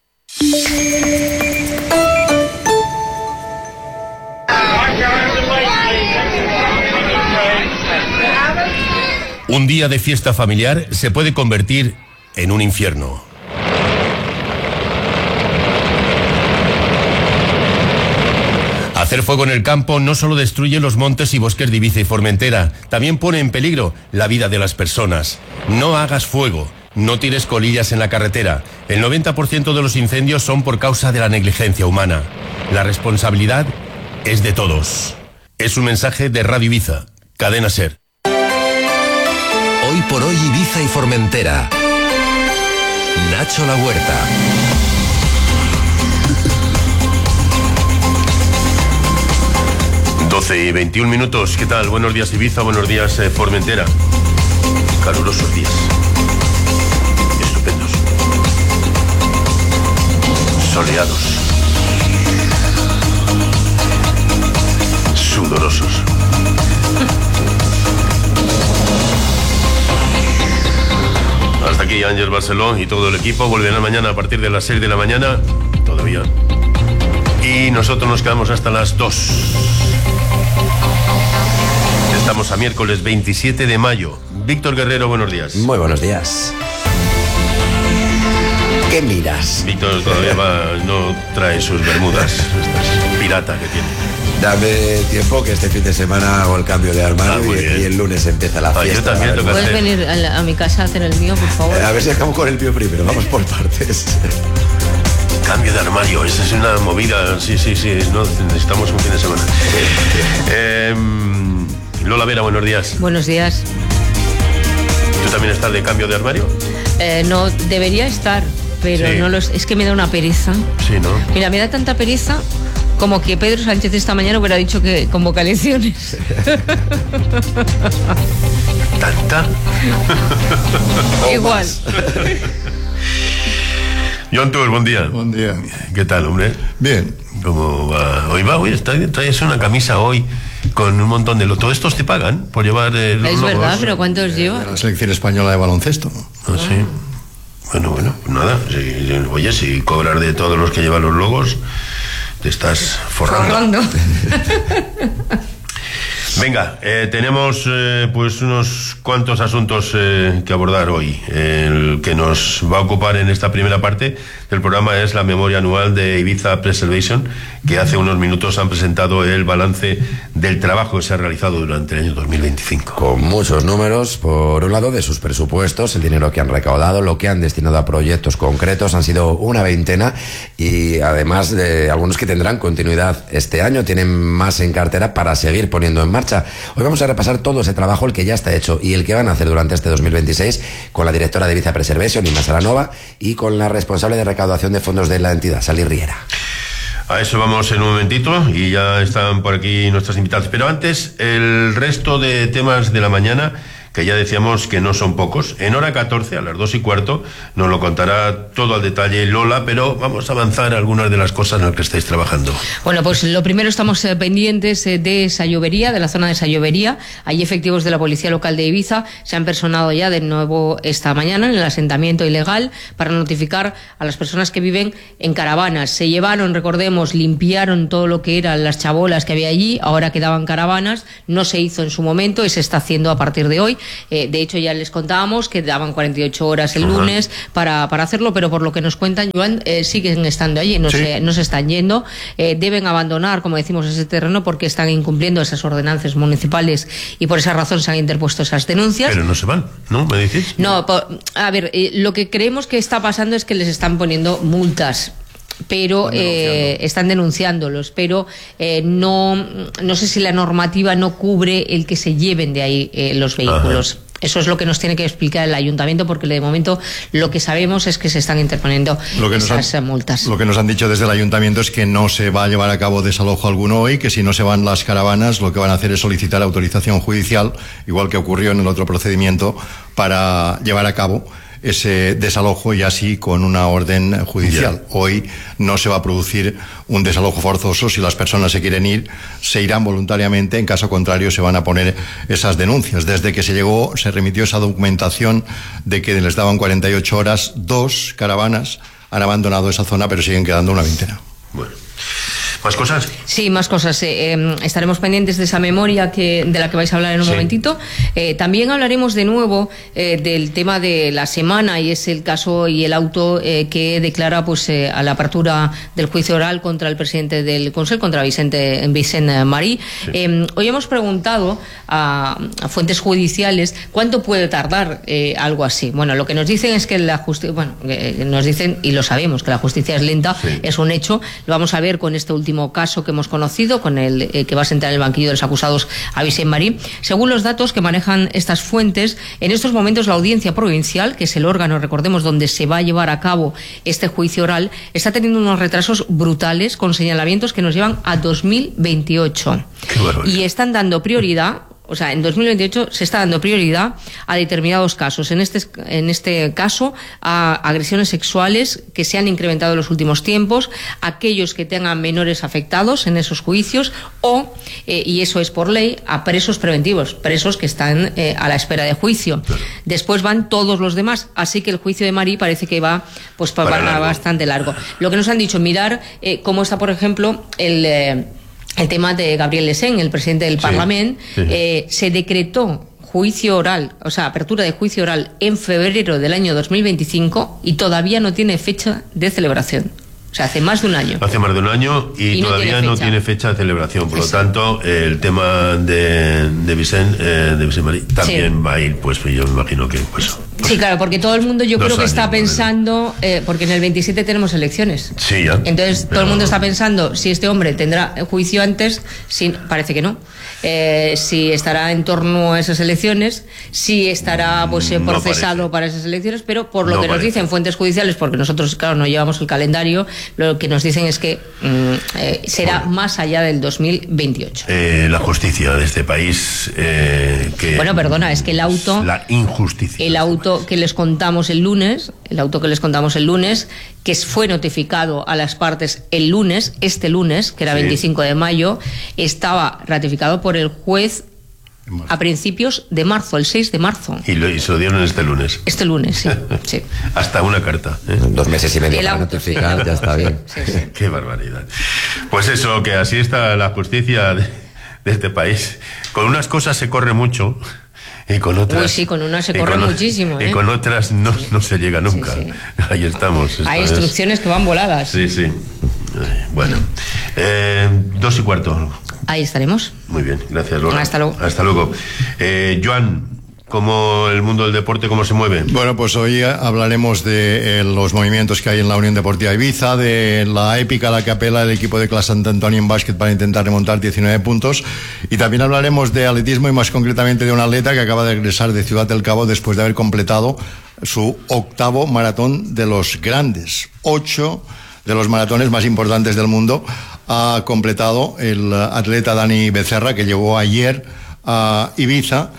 Un día de fiesta familiar se puede convertir en un infierno. Hacer fuego en el campo no solo destruye los montes y bosques de Ibiza y Formentera, también pone en peligro la vida de las personas. No hagas fuego, no tires colillas en la carretera. El noventa por ciento de los incendios son por causa de la negligencia humana. La responsabilidad es de todos. Es un mensaje de Radio Ibiza, Cadena SER. Hoy por hoy Ibiza y Formentera. Nacho La Huerta. doce y veintiún minutos. ¿Qué tal? Buenos días Ibiza, buenos días eh, Formentera. Calurosos días. Estupendos. Soleados. Sudorosos. Hasta aquí Ángel Barceló y todo el equipo. Volverán mañana a partir de las seis de la mañana. Todavía. Y nosotros nos quedamos hasta las dos. Estamos a miércoles veintisiete de mayo. Víctor Guerrero, buenos días. Muy buenos días. ¿Qué miras? Víctor todavía va, no trae sus bermudas. Estas pirata que tiene. Dame tiempo que este fin de semana hago el cambio de armario ah, y, y el lunes empieza la ah, fiesta. Yo también tengo que ¿Puedes hacer. venir a, la, a mi casa a hacer el mío, por favor? Eh, a ver si acabamos con el mío primero, vamos por partes. Cambio de armario, esa es una movida. Sí, sí, sí, no, necesitamos un fin de semana. Eh, Lola Vera, buenos días. Buenos días. ¿Tú también estás de cambio de armario? Eh, no, debería estar, pero sí. no los, es que me da una pereza. Sí, ¿no? Mira, me da tanta pereza como que Pedro Sánchez esta mañana hubiera dicho que convoca elecciones. ¿Tanta? Igual. John Tour, buen día. Buen día. ¿Qué tal, hombre? Bien. ¿Cómo va? Hoy va, hoy está, traes una camisa hoy con un montón de... Lo, ¿Todos estos te pagan por llevar eh, los Es logos? verdad, pero ¿cuántos lleva? De la selección española de baloncesto. Ah, sí. Bueno, bueno, pues nada. Si, oye, si cobras de todos los que llevan los logos, te estás forrando. Forrando. Venga, eh, tenemos eh, pues unos cuantos asuntos eh, que abordar hoy. El que nos va a ocupar en esta primera parte del programa es la memoria anual de Ibiza Preservation, que hace unos minutos han presentado el balance del trabajo que se ha realizado durante el año dos mil veinticinco. Con muchos números, por un lado, de sus presupuestos, el dinero que han recaudado, lo que han destinado a proyectos concretos, han sido una veintena, y además de algunos que tendrán continuidad este año, tienen más en cartera para seguir poniendo en marcha. Hoy vamos a repasar todo ese trabajo, el que ya está hecho y el que van a hacer durante este dos mil veintiséis, con la directora de Ibiza Preservation, Inma Saranova, y con la responsable de recaudación de fondos de la entidad, Sally Riera. A eso vamos en un momentito y ya están por aquí nuestras invitadas. Pero antes, el resto de temas de la mañana que ya decíamos que no son pocos. En hora catorce, a las dos y cuarto, nos lo contará todo al detalle Lola, pero vamos a avanzar algunas de las cosas en las que estáis trabajando. Bueno, pues lo primero, estamos eh, pendientes eh, de Sallovería, de la zona de Sallovería. Hay efectivos de la Policía Local de Ibiza, se han personado ya de nuevo esta mañana en el asentamiento ilegal para notificar a las personas que viven en caravanas. Se llevaron, recordemos, limpiaron todo lo que eran las chabolas que había allí, ahora quedaban caravanas, no se hizo en su momento y se está haciendo a partir de hoy. Eh, de hecho, ya les contábamos que daban cuarenta y ocho horas el lunes para, para hacerlo, pero por lo que nos cuentan, Joan, eh, siguen estando allí, no, sí. se, no se están yendo. Eh, deben abandonar, como decimos, ese terreno porque están incumpliendo esas ordenanzas municipales y por esa razón se han interpuesto esas denuncias. Pero no se van, ¿no? ¿Me decís? No, por, a ver, eh, lo que creemos que está pasando es que les están poniendo multas, pero eh, están denunciándolos, pero eh, no, no sé si la normativa no cubre el que se lleven de ahí eh, los vehículos. Ajá. Eso es lo que nos tiene que explicar el ayuntamiento, porque de momento lo que sabemos es que se están interponiendo lo que esas han, multas. Lo que nos han dicho desde el ayuntamiento es que no se va a llevar a cabo desalojo alguno hoy, que si no se van las caravanas, lo que van a hacer es solicitar autorización judicial, igual que ocurrió en el otro procedimiento, para llevar a cabo ese desalojo y así con una orden judicial. Yeah. Hoy no se va a producir un desalojo forzoso. Si las personas se quieren ir, se irán voluntariamente. En caso contrario, se van a poner esas denuncias. Desde que se llegó, se remitió esa documentación de que les daban cuarenta y ocho horas. Dos caravanas han abandonado esa zona, pero siguen quedando una veintena. Bueno. ¿Más cosas? Sí, más cosas. Eh, eh, estaremos pendientes de esa memoria que, de la que vais a hablar en un sí. momentito. Eh, también hablaremos de nuevo eh, del tema de la semana, y es el caso y el auto eh, que declara pues eh, a la apertura del juicio oral contra el presidente del Consell, contra Vicente, Vicente Marí. Sí. Eh, hoy hemos preguntado a, a fuentes judiciales cuánto puede tardar eh, algo así. Bueno, lo que nos dicen es que la justicia, bueno, eh, nos dicen, y lo sabemos, que la justicia es lenta, sí. es un hecho. Lo vamos a ver con este último caso que hemos conocido, con el eh, que va a sentar en el banquillo de los acusados a Vicente Marí. Según los datos que manejan estas fuentes, en estos momentos la Audiencia Provincial, que es el órgano, recordemos, donde se va a llevar a cabo este juicio oral, está teniendo unos retrasos brutales con señalamientos que nos llevan a dos mil veintiocho. Y están dando prioridad. O sea, en dos mil veintiocho se está dando prioridad a determinados casos. En este, en este caso, a agresiones sexuales que se han incrementado en los últimos tiempos, aquellos que tengan menores afectados en esos juicios, o, eh, y eso es por ley, a presos preventivos, presos que están eh, a la espera de juicio. Claro. Después van todos los demás, así que el juicio de Marí parece que va pues para, para largo. bastante largo. Lo que nos han dicho, mirar eh, cómo está, por ejemplo, el... Eh, El tema de Gabriel Lesén, el presidente del sí, Parlamento, sí. Eh, se decretó juicio oral, o sea, apertura de juicio oral en febrero del año dos mil veinticinco y todavía no tiene fecha de celebración. O sea, hace más de un año. Hace más de un año y, y todavía no tiene, no tiene fecha de celebración. Por Eso. lo tanto, eh, el tema de, de Vicente, eh, de Vicente Marí también sí. va a ir, pues yo me imagino que... pues. Sí, claro, porque todo el mundo yo creo que está pensando, eh, porque en el veintisiete tenemos elecciones. Sí, ya. Entonces pero... todo el mundo está pensando si este hombre tendrá juicio antes, si, parece que no. Eh, si estará en torno a esas elecciones, si estará pues no procesado parece. para esas elecciones, pero por lo no que parece. nos dicen fuentes judiciales, porque nosotros, claro, no llevamos el calendario, lo que nos dicen es que mm, eh, será bueno. más allá del dos mil veintiocho. Eh, la justicia de este país... Eh, que bueno, perdona, es que el auto... La injusticia. El auto que les contamos el lunes, el auto que les contamos el lunes, que fue notificado a las partes el lunes, este lunes, que era sí. veinticinco de mayo, estaba ratificado por el juez a principios de marzo, el seis de marzo. Y, lo, y se lo dieron este lunes. Este lunes, sí. sí. Hasta una carta. ¿eh? Dos meses y medio para notificar, ya está bien. Sí, sí. Qué barbaridad. Pues eso, que así está la justicia de, de este país. Con unas cosas se corre mucho. Y con otras... Uy, sí, con unas se corre con, muchísimo. ¿eh? Y con otras no, no se llega nunca. Sí, sí. Ahí estamos. Hay instrucciones es... que van voladas. Sí, sí. Bueno, eh, dos y cuarto. Ahí estaremos. Muy bien, gracias, Lola. Hasta luego. Hasta luego. Eh, Joan, ¿cómo el mundo del deporte, cómo se mueve? Bueno, pues hoy hablaremos de eh, los movimientos que hay en la Unión Deportiva Ibiza, de la épica a la que apela el equipo de Clase Sant Antoni en básquet para intentar remontar diecinueve puntos, y también hablaremos de atletismo y más concretamente de un atleta que acaba de regresar de Ciudad del Cabo después de haber completado su octavo maratón de los grandes. Ocho de los maratones más importantes del mundo ha completado el atleta Dani Becerra, que llegó ayer a Ibiza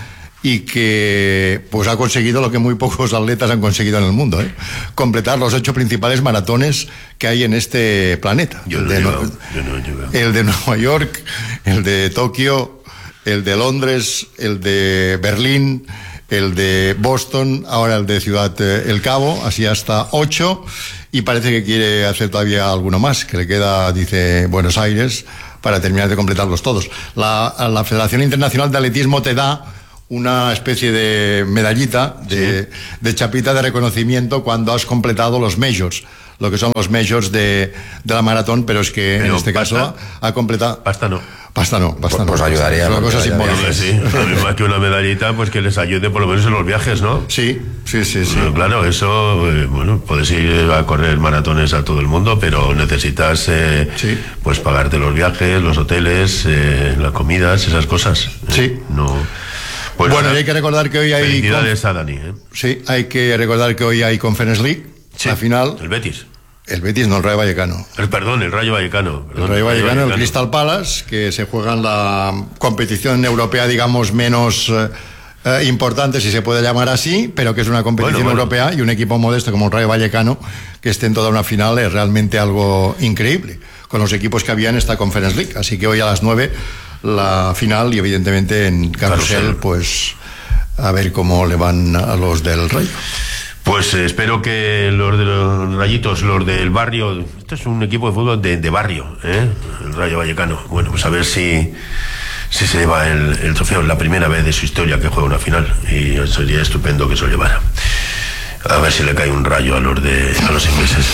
y que pues ha conseguido lo que muy pocos atletas han conseguido en el mundo, ¿eh? Completar los ocho principales maratones que hay en este planeta. Yo el, no de he no, llegado, yo no he llegado. el de Nueva York, el de Tokio, el de Londres, el de Berlín, el de Boston, ahora el de Ciudad eh, El Cabo, así hasta ocho, y parece que quiere hacer todavía alguno más, que le queda, dice, Buenos Aires, para terminar de completarlos todos. La, la Federación Internacional de Atletismo te da una especie de medallita, de, sí. de chapita de reconocimiento cuando has completado los majors, lo que son los majors de, de la maratón, pero es que pero en este pasta, caso ha completado... Pasta no. Pasta no, pasta pues, no. Pues ayudaría. Es una cosa simbólica. Sí, además que una medallita, pues que les ayude por lo menos en los viajes, ¿no? Sí, sí, sí, sí. Bueno, claro, eso, eh, bueno, puedes ir a correr maratones a todo el mundo, pero necesitas, eh, sí. pues pagarte los viajes, los hoteles, eh, las comidas, esas cosas. Sí. Eh, no... Pues bueno, nada, y hay que recordar que hoy hay... Felicidades a Dani, ¿eh? Sí, hay que recordar que hoy hay Conference League, sí, la final. El Betis. El Betis, no el Rayo Vallecano. El, perdón, el Rayo Vallecano. Perdón, el Rayo Vallecano, Vallecano, el Crystal Palace, que se juega en la competición europea, digamos, menos eh, eh, importante, si se puede llamar así, pero que es una competición bueno, bueno. europea, y un equipo modesto como el Rayo Vallecano, que esté en toda una final, es realmente algo increíble, con los equipos que había en esta Conference League. Así que hoy a las nueve la final, y evidentemente en Carrusel, Carrusel. pues a ver cómo le van a los del Rayo. Pues eh, espero que los de los Rayitos, los del barrio, esto es un equipo de fútbol de, de barrio, ¿eh? El Rayo Vallecano. Bueno, pues a ver si, si se lleva el, el trofeo, la primera vez de su historia que juega una final, y sería estupendo que se lo llevara. A ver si le cae un rayo a los de a los ingleses.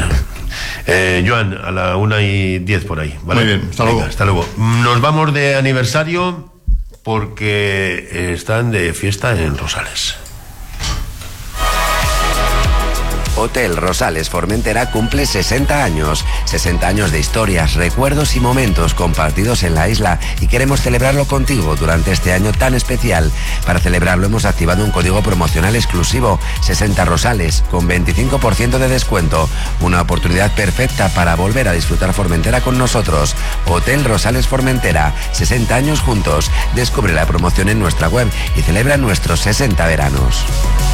Eh, Joan, a la una y diez por ahí, ¿vale? Muy bien, hasta Venga, luego. Hasta luego. Nos vamos de aniversario porque están de fiesta en Rosales. Hotel Rosales Formentera cumple sesenta años. sesenta años de historias, recuerdos y momentos compartidos en la isla, y queremos celebrarlo contigo durante este año tan especial. Para celebrarlo hemos activado un código promocional exclusivo, sesenta Rosales, con veinticinco por ciento de descuento. Una oportunidad perfecta para volver a disfrutar Formentera con nosotros. Hotel Rosales Formentera, sesenta años juntos. Descubre la promoción en nuestra web y celebra nuestros sesenta veranos.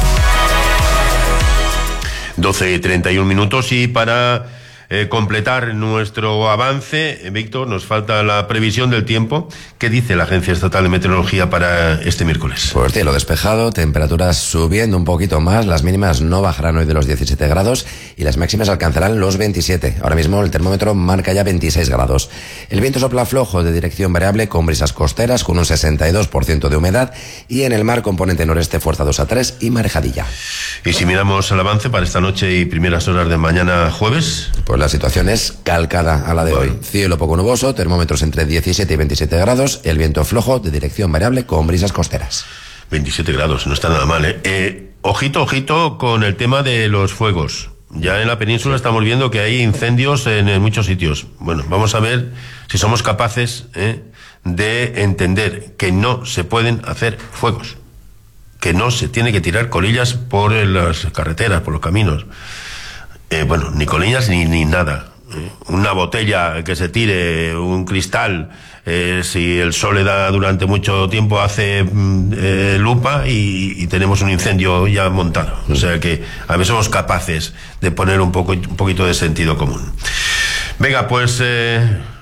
doce y treinta y un minutos, y para eh, completar nuestro avance, eh, Víctor, nos falta la previsión del tiempo. ¿Qué dice la Agencia Estatal de Meteorología para este miércoles? Pues cielo despejado, temperaturas subiendo un poquito más, las mínimas no bajarán hoy de los diecisiete grados y las máximas alcanzarán los veintisiete. Ahora mismo el termómetro marca ya veintiséis grados. El viento sopla flojo de dirección variable con brisas costeras, con un sesenta y dos por ciento de humedad, y en el mar componente noreste fuerza dos a tres y marejadilla. Y si miramos el avance para esta noche y primeras horas de mañana jueves, pues la situación es calcada a la de bueno. hoy. Cielo poco nuboso, termómetros entre diecisiete y veintisiete grados, el viento flojo de dirección variable con brisas costeras. veintisiete grados, no está nada mal, ¿eh? Eh, ojito, ojito con el tema de los fuegos. Ya en la península estamos viendo que hay incendios en, en muchos sitios. Bueno, vamos a ver si somos capaces ¿eh? de entender que no se pueden hacer fuegos, que no se tiene que tirar colillas por las carreteras, por los caminos. Eh, bueno, ni colillas ni, ni nada. Eh, una botella que se tire, un cristal, eh, si el sol le da durante mucho tiempo hace eh, lupa y, y tenemos un incendio ya montado. O sea que a ver, somos capaces de poner un poco, un poquito de sentido común. Venga, pues eh,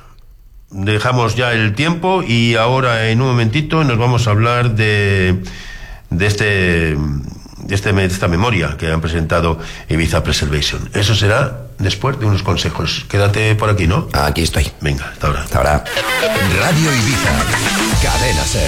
dejamos ya el tiempo y ahora en un momentito nos vamos a hablar de de este de, este, de esta memoria que han presentado Ibiza Preservation. Eso será después de unos consejos. Quédate por aquí, ¿no? Aquí estoy. Venga, hasta ahora. Hasta ahora. Radio Ibiza, Cadena Ser.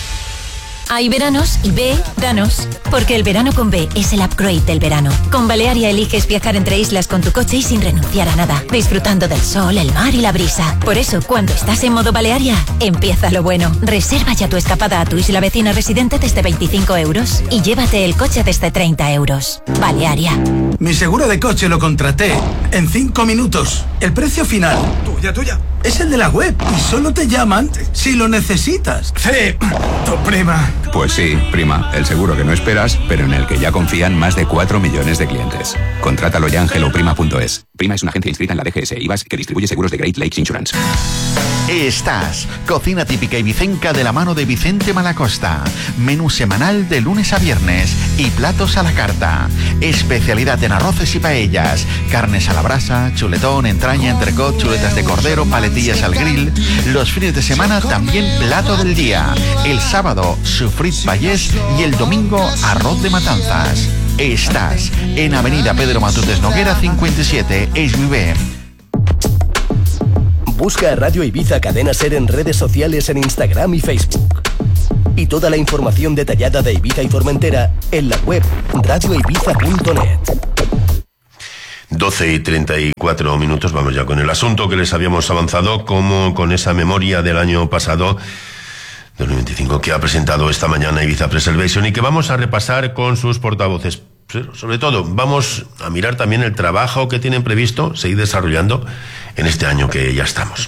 Hay veranos y B, danos. Porque el verano con B es el upgrade del verano. Con Balearia eliges viajar entre islas con tu coche y sin renunciar a nada, disfrutando del sol, el mar y la brisa. Por eso, cuando estás en modo Balearia, empieza lo bueno. Reserva ya tu escapada a tu isla vecina residente desde veinticinco euros y llévate el coche desde treinta euros. Balearia. Mi seguro de coche lo contraté en cinco minutos. El precio final, tuya, tuya, es el de la web y solo te llaman si lo necesitas. Sí, tu prima. Pues sí, prima, el seguro que no esperas, pero en el que ya confían más de cuatro millones de clientes. Contrátalo ya en hello prima punto es. Prima es una agencia inscrita en la D G S e I V A S que distribuye seguros de Great Lakes Insurance. Estás, cocina típica ibicenca de la mano de Vicente Malacosta. Menú semanal de lunes a viernes y platos a la carta. Especialidad en arroces y paellas, carnes a la brasa, chuletón, entraña, entrecot, chuletas de cordero, paletillas al grill. Los fines de semana también plato del día. El sábado, sufrit payés y el domingo, arroz de matanzas. Estás en Avenida Pedro Matutes Noguera cincuenta y siete, Esvive. Busca a Radio Ibiza Cadena Ser en redes sociales en Instagram y Facebook. Y toda la información detallada de Ibiza y Formentera en la web radio ibiza punto net. doce y treinta y cuatro minutos, vamos ya con el asunto que les habíamos avanzado, como con esa memoria del año pasado, dos mil veinticinco, que ha presentado esta mañana Ibiza Preservation y que vamos a repasar con sus portavoces. Sobre todo, vamos a mirar también el trabajo que tienen previsto seguir desarrollando en este año que ya estamos.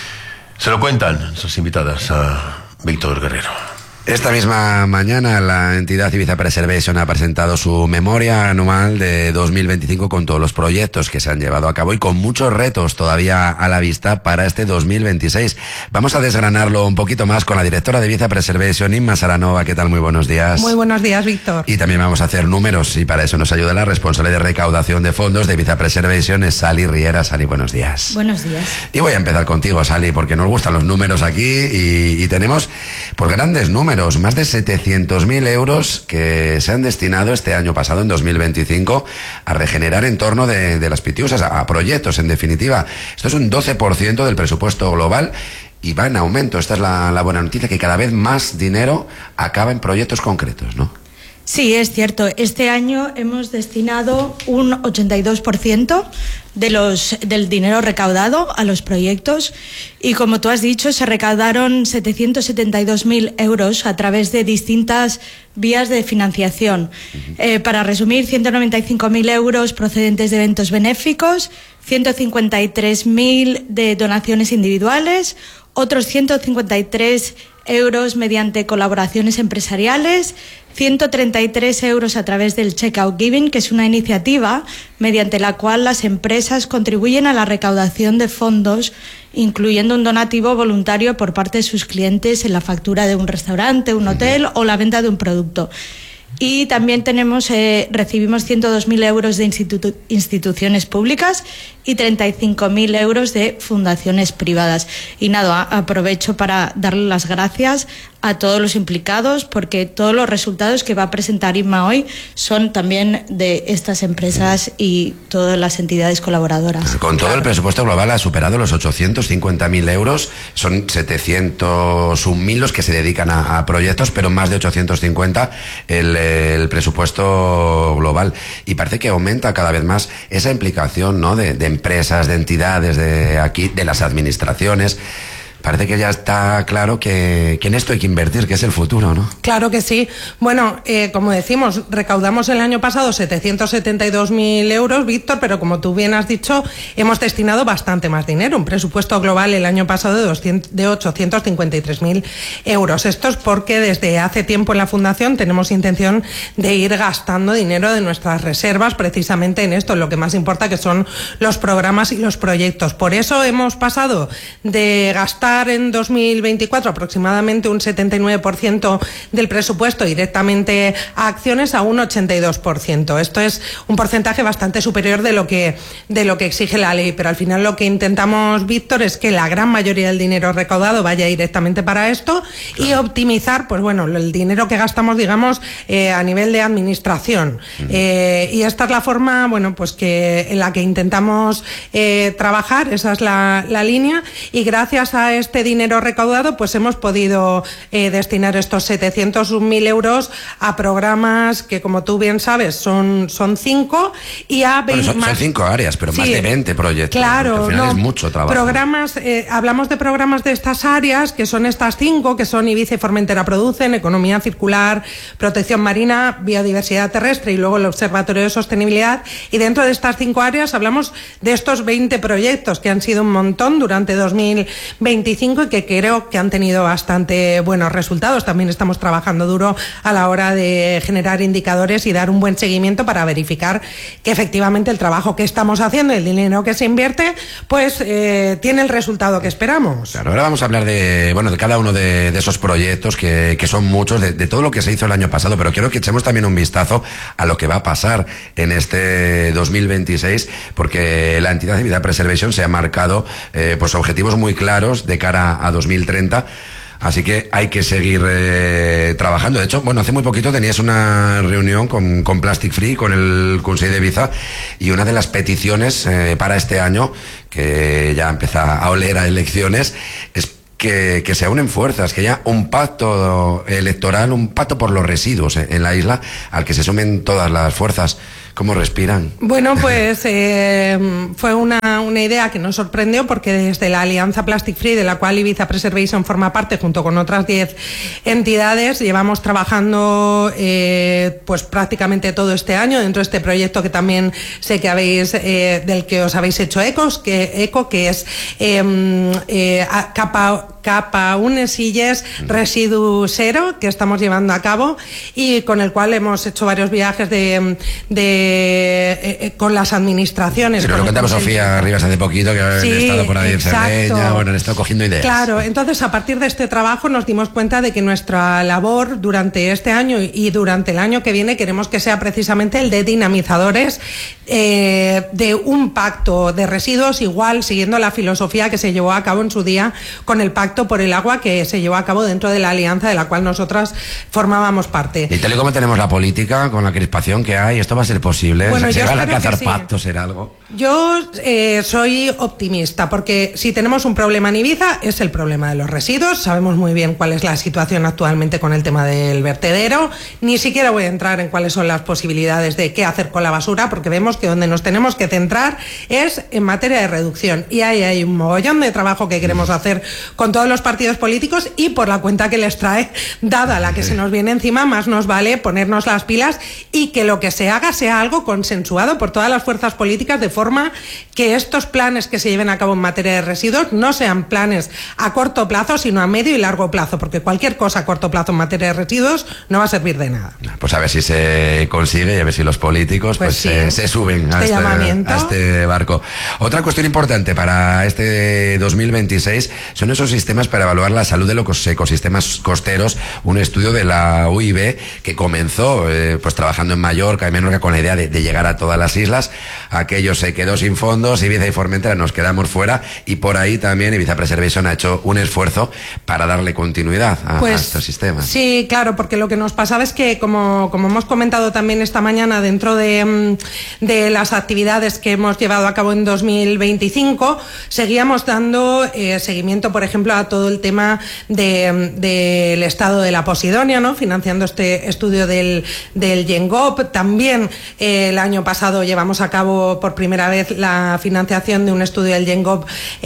Se lo cuentan sus invitadas a Víctor Guerrero. Esta misma mañana la entidad Ibiza Preservation ha presentado su memoria anual de dos mil veinticinco con todos los proyectos que se han llevado a cabo y con muchos retos todavía a la vista para este dos mil veintiséis. Vamos a desgranarlo un poquito más con la directora de Ibiza Preservation, Inma Saranova. ¿Qué tal? Muy buenos días. Muy buenos días, Víctor. Y también vamos a hacer números y para eso nos ayuda la responsable de recaudación de fondos de Ibiza Preservation, es Sally Riera. Sally, buenos días. Buenos días. Y voy a empezar contigo, Sally, porque nos gustan los números aquí y, y tenemos pues grandes números. Más de setecientos mil euros que se han destinado este año pasado, en dos mil veinticinco, a regenerar entorno de, de las Pitiusas, a, a proyectos, en definitiva. Esto es un doce por ciento del presupuesto global y va en aumento. Esta es la, la buena noticia, que cada vez más dinero acaba en proyectos concretos, ¿no? Sí, es cierto. Este año hemos destinado un ochenta y dos por ciento de los, del dinero recaudado a los proyectos y, como tú has dicho, se recaudaron setecientos setenta y dos mil euros a través de distintas vías de financiación. Uh-huh. Eh, para resumir, ciento noventa y cinco mil euros procedentes de eventos benéficos, ciento cincuenta y tres mil de donaciones individuales, otros ciento cincuenta y tres euros mediante colaboraciones empresariales, ciento treinta y tres euros a través del Checkout Giving, que es una iniciativa mediante la cual las empresas contribuyen a la recaudación de fondos, incluyendo un donativo voluntario por parte de sus clientes en la factura de un restaurante, un hotel o la venta de un producto. Y también tenemos, eh, recibimos ciento dos mil euros de institu- instituciones públicas y treinta y cinco mil euros de fundaciones privadas. Y nada, aprovecho para darle las gracias a todos los implicados, porque todos los resultados que va a presentar Inma hoy son también de estas empresas y todas las entidades colaboradoras. Con todo el presupuesto global ha superado los ochocientos cincuenta mil euros, son setecientos un mil los que se dedican a, a proyectos, pero más de ochocientos cincuenta el, el presupuesto global. Y parece que aumenta cada vez más esa implicación, ¿no?, de, de empresas, de entidades, de aquí, de las administraciones. Parece que ya está claro que, que en esto hay que invertir, que es el futuro, ¿no? Claro que sí. Bueno, eh, como decimos, recaudamos el año pasado setecientos setenta y dos mil euros, Víctor, pero como tú bien has dicho, hemos destinado bastante más dinero. Un presupuesto global el año pasado de, doscientos, de ochocientos cincuenta y tres mil euros. Esto es porque desde hace tiempo en la Fundación tenemos intención de ir gastando dinero de nuestras reservas precisamente en esto, en lo que más importa, que son los programas y los proyectos. Por eso hemos pasado de gastar en dos mil veinticuatro aproximadamente un setenta y nueve por ciento del presupuesto directamente a acciones a un ochenta y dos por ciento. Esto es un porcentaje bastante superior de lo que de lo que exige la ley, pero al final lo que intentamos, Víctor, es que la gran mayoría del dinero recaudado vaya directamente para esto y optimizar, pues bueno, el dinero que gastamos, digamos, eh, a nivel de administración. Uh-huh. Eh, y esta es la forma, bueno, pues que en la que intentamos eh, trabajar, esa es la, la línea, y gracias a este dinero recaudado, pues hemos podido eh, destinar estos setecientos un mil euros a programas que, como tú bien sabes, son, son cinco y a veinte bueno, son, más... son cinco áreas, pero sí, más de veinte proyectos. Claro, al final no, es mucho trabajo. Programas, eh, hablamos de programas de estas áreas, que son estas cinco, que son Ibiza y Formentera Producen, Economía Circular, Protección Marina, Biodiversidad Terrestre y luego el Observatorio de Sostenibilidad. Y dentro de estas cinco áreas hablamos de estos veinte proyectos, que han sido un montón durante dos mil veinticuatro. veinticinco y que creo que han tenido bastante buenos resultados. También estamos trabajando duro a la hora de generar indicadores y dar un buen seguimiento para verificar que efectivamente el trabajo que estamos haciendo, el dinero que se invierte, pues eh, tiene el resultado que esperamos. Claro, ahora vamos a hablar de, bueno, de cada uno de, de esos proyectos que, que son muchos, de, de todo lo que se hizo el año pasado, pero quiero que echemos también un vistazo a lo que va a pasar en este dos mil veintiséis, porque la entidad de Vida Preservation se ha marcado eh, pues objetivos muy claros de cara a dos mil treinta. Así que hay que seguir eh, trabajando. De hecho, bueno, hace muy poquito tenías una reunión con, con Plastic Free, con el Consejo de Ibiza, y una de las peticiones eh, para este año, que ya empieza a oler a elecciones, es que, que se unen fuerzas, que haya un pacto electoral, un pacto por los residuos en, en la isla, al que se sumen todas las fuerzas. ¿Cómo respiran? Bueno, pues eh, fue una, una idea que nos sorprendió, porque desde la Alianza Plastic Free, de la cual Ibiza Preservation forma parte junto con otras diez entidades, llevamos trabajando eh, pues prácticamente todo este año dentro de este proyecto que también sé que habéis eh, del que os habéis hecho ecos, que, eco, que es eh, eh, capa Capa Unesilles Residu Cero, que estamos llevando a cabo y con el cual hemos hecho varios viajes de, de eh, eh, con las administraciones. Pero lo contamos Sofía Rivas hace poquito, que han sí, estado por ahí en Cerdeña, bueno, han estado cogiendo ideas. Claro, entonces a partir de este trabajo nos dimos cuenta de que nuestra labor durante este año y durante el año que viene queremos que sea precisamente el de dinamizadores eh, de un pacto de residuos, igual siguiendo la filosofía que se llevó a cabo en su día con el pacto por el agua que se llevó a cabo dentro de la alianza de la cual nosotras formábamos parte. Y tal y como tenemos la política, con la crispación que hay, ¿esto va a ser posible? Bueno, ¿Se yo van a alcanzar sí. pactos, será algo? Yo eh, soy optimista, porque si tenemos un problema en Ibiza es el problema de los residuos. Sabemos muy bien cuál es la situación actualmente con el tema del vertedero. Ni siquiera voy a entrar en cuáles son las posibilidades de qué hacer con la basura, porque vemos que donde nos tenemos que centrar es en materia de reducción. Y ahí hay un mogollón de trabajo que queremos hacer con todos los partidos políticos y por la cuenta que les trae, dada la que se nos viene encima, más nos vale ponernos las pilas y que lo que se haga sea algo consensuado por todas las fuerzas políticas, de forma que estos planes que se lleven a cabo en materia de residuos no sean planes a corto plazo, sino a medio y largo plazo, porque cualquier cosa a corto plazo en materia de residuos no va a servir de nada. Pues a ver si se consigue y a ver si los políticos pues, pues sí, se, se suben a este, a este barco. Otra cuestión importante para este dos mil veintiséis son esos sistemas para evaluar la salud de los ecosistemas costeros, un estudio de la U I B que comenzó eh, pues trabajando en Mallorca y Menorca con la idea de, de llegar a todas las islas. Aquello se quedó sin fondos, Ibiza y Formentera nos quedamos fuera, y por ahí también Ibiza Preservation ha hecho un esfuerzo para darle continuidad a, pues, a estos sistemas. Sí, claro, porque lo que nos pasaba es que, como, como hemos comentado también esta mañana dentro de, de las actividades que hemos llevado a cabo en dos mil veinticinco, seguíamos dando eh, seguimiento, por ejemplo, a todo el tema del de, de estado de la Posidonia, ¿no? Financiando este estudio del, del Yengop. También eh, el año pasado llevamos a cabo por primera vez la financiación de un estudio del Yengop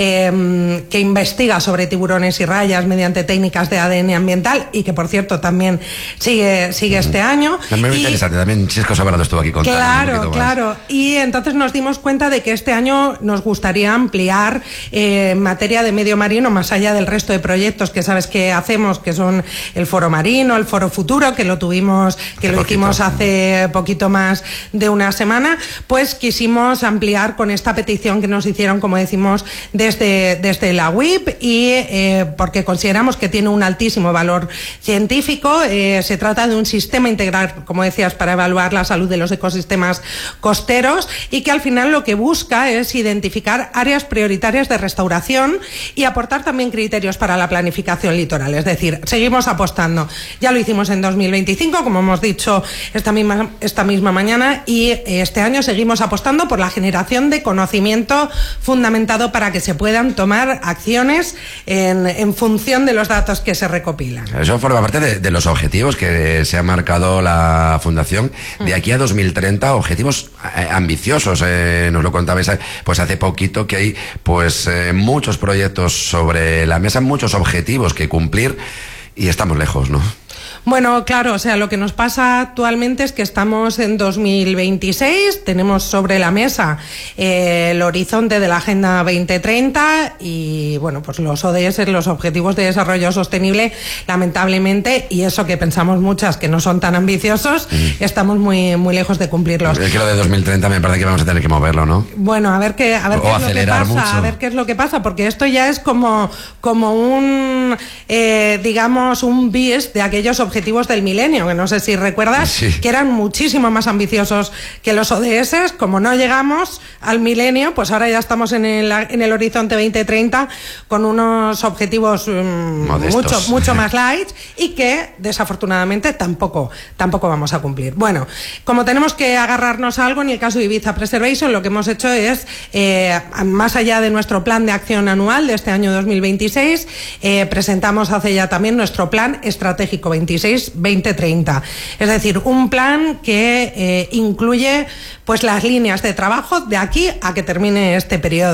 eh, que investiga sobre tiburones y rayas mediante técnicas de A D N ambiental, y que por cierto también sigue, sigue este año. Es muy y, interesante, también Chisco Sobrado estuvo aquí contando. Claro, claro. Y entonces nos dimos cuenta de que este año nos gustaría ampliar eh, en materia de medio marino, más allá del resto de proyectos que sabes que hacemos, que son el Foro Marino, el Foro Futuro, que lo tuvimos, que lo hicimos hace poquito más de una semana. Pues quisimos ampliar con esta petición que nos hicieron, como decimos, desde, desde la U I P, y eh, porque consideramos que tiene un altísimo valor científico. Eh, se trata de un sistema integral, como decías, para evaluar la salud de los ecosistemas costeros, y que al final lo que busca es identificar áreas prioritarias de restauración y aportar también criterios para la planificación litoral. Es decir, seguimos apostando. Ya lo hicimos en dos mil veinticinco, como hemos dicho esta misma, esta misma mañana, y este año seguimos apostando por la generación de conocimiento fundamentado para que se puedan tomar acciones en, en función de los datos que se recopilan. Eso forma parte de, de los objetivos que se ha marcado la Fundación de aquí a dos mil treinta, objetivos eh, ambiciosos. Eh, nos lo contabais pues hace poquito, que hay pues eh, muchos proyectos sobre la mesa, muchos objetivos que cumplir, y estamos lejos, ¿no? Bueno, claro, o sea, lo que nos pasa actualmente es que estamos en dos mil veintiséis, tenemos sobre la mesa eh, el horizonte de la Agenda veinte treinta y, bueno, pues los O D S, los Objetivos de Desarrollo Sostenible, lamentablemente, y eso que pensamos muchas que no son tan ambiciosos, mm. estamos muy, muy lejos de cumplirlos. Es que lo de dos mil treinta me parece que vamos a tener que moverlo, ¿no? Bueno, a ver qué, a ver qué es lo que pasa, mucho. a ver qué es lo que pasa, porque esto ya es como, como un, eh, digamos, un bis de aquellos objetivos del milenio, que no sé si recuerdas, sí. que eran muchísimo más ambiciosos que los O D S. Como no llegamos al milenio, pues ahora ya estamos en el, en el horizonte veinte treinta con unos objetivos um, mucho, mucho más light y que desafortunadamente tampoco, tampoco vamos a cumplir. Bueno, como tenemos que agarrarnos a algo, en el caso de Ibiza Preservation, lo que hemos hecho es, eh, más allá de nuestro plan de acción anual de este año dos mil veintiséis, eh, presentamos hace ya también nuestro plan estratégico veintiséis veinte treinta. Es decir, un plan que eh, incluye pues las líneas de trabajo de aquí a que termine este periodo.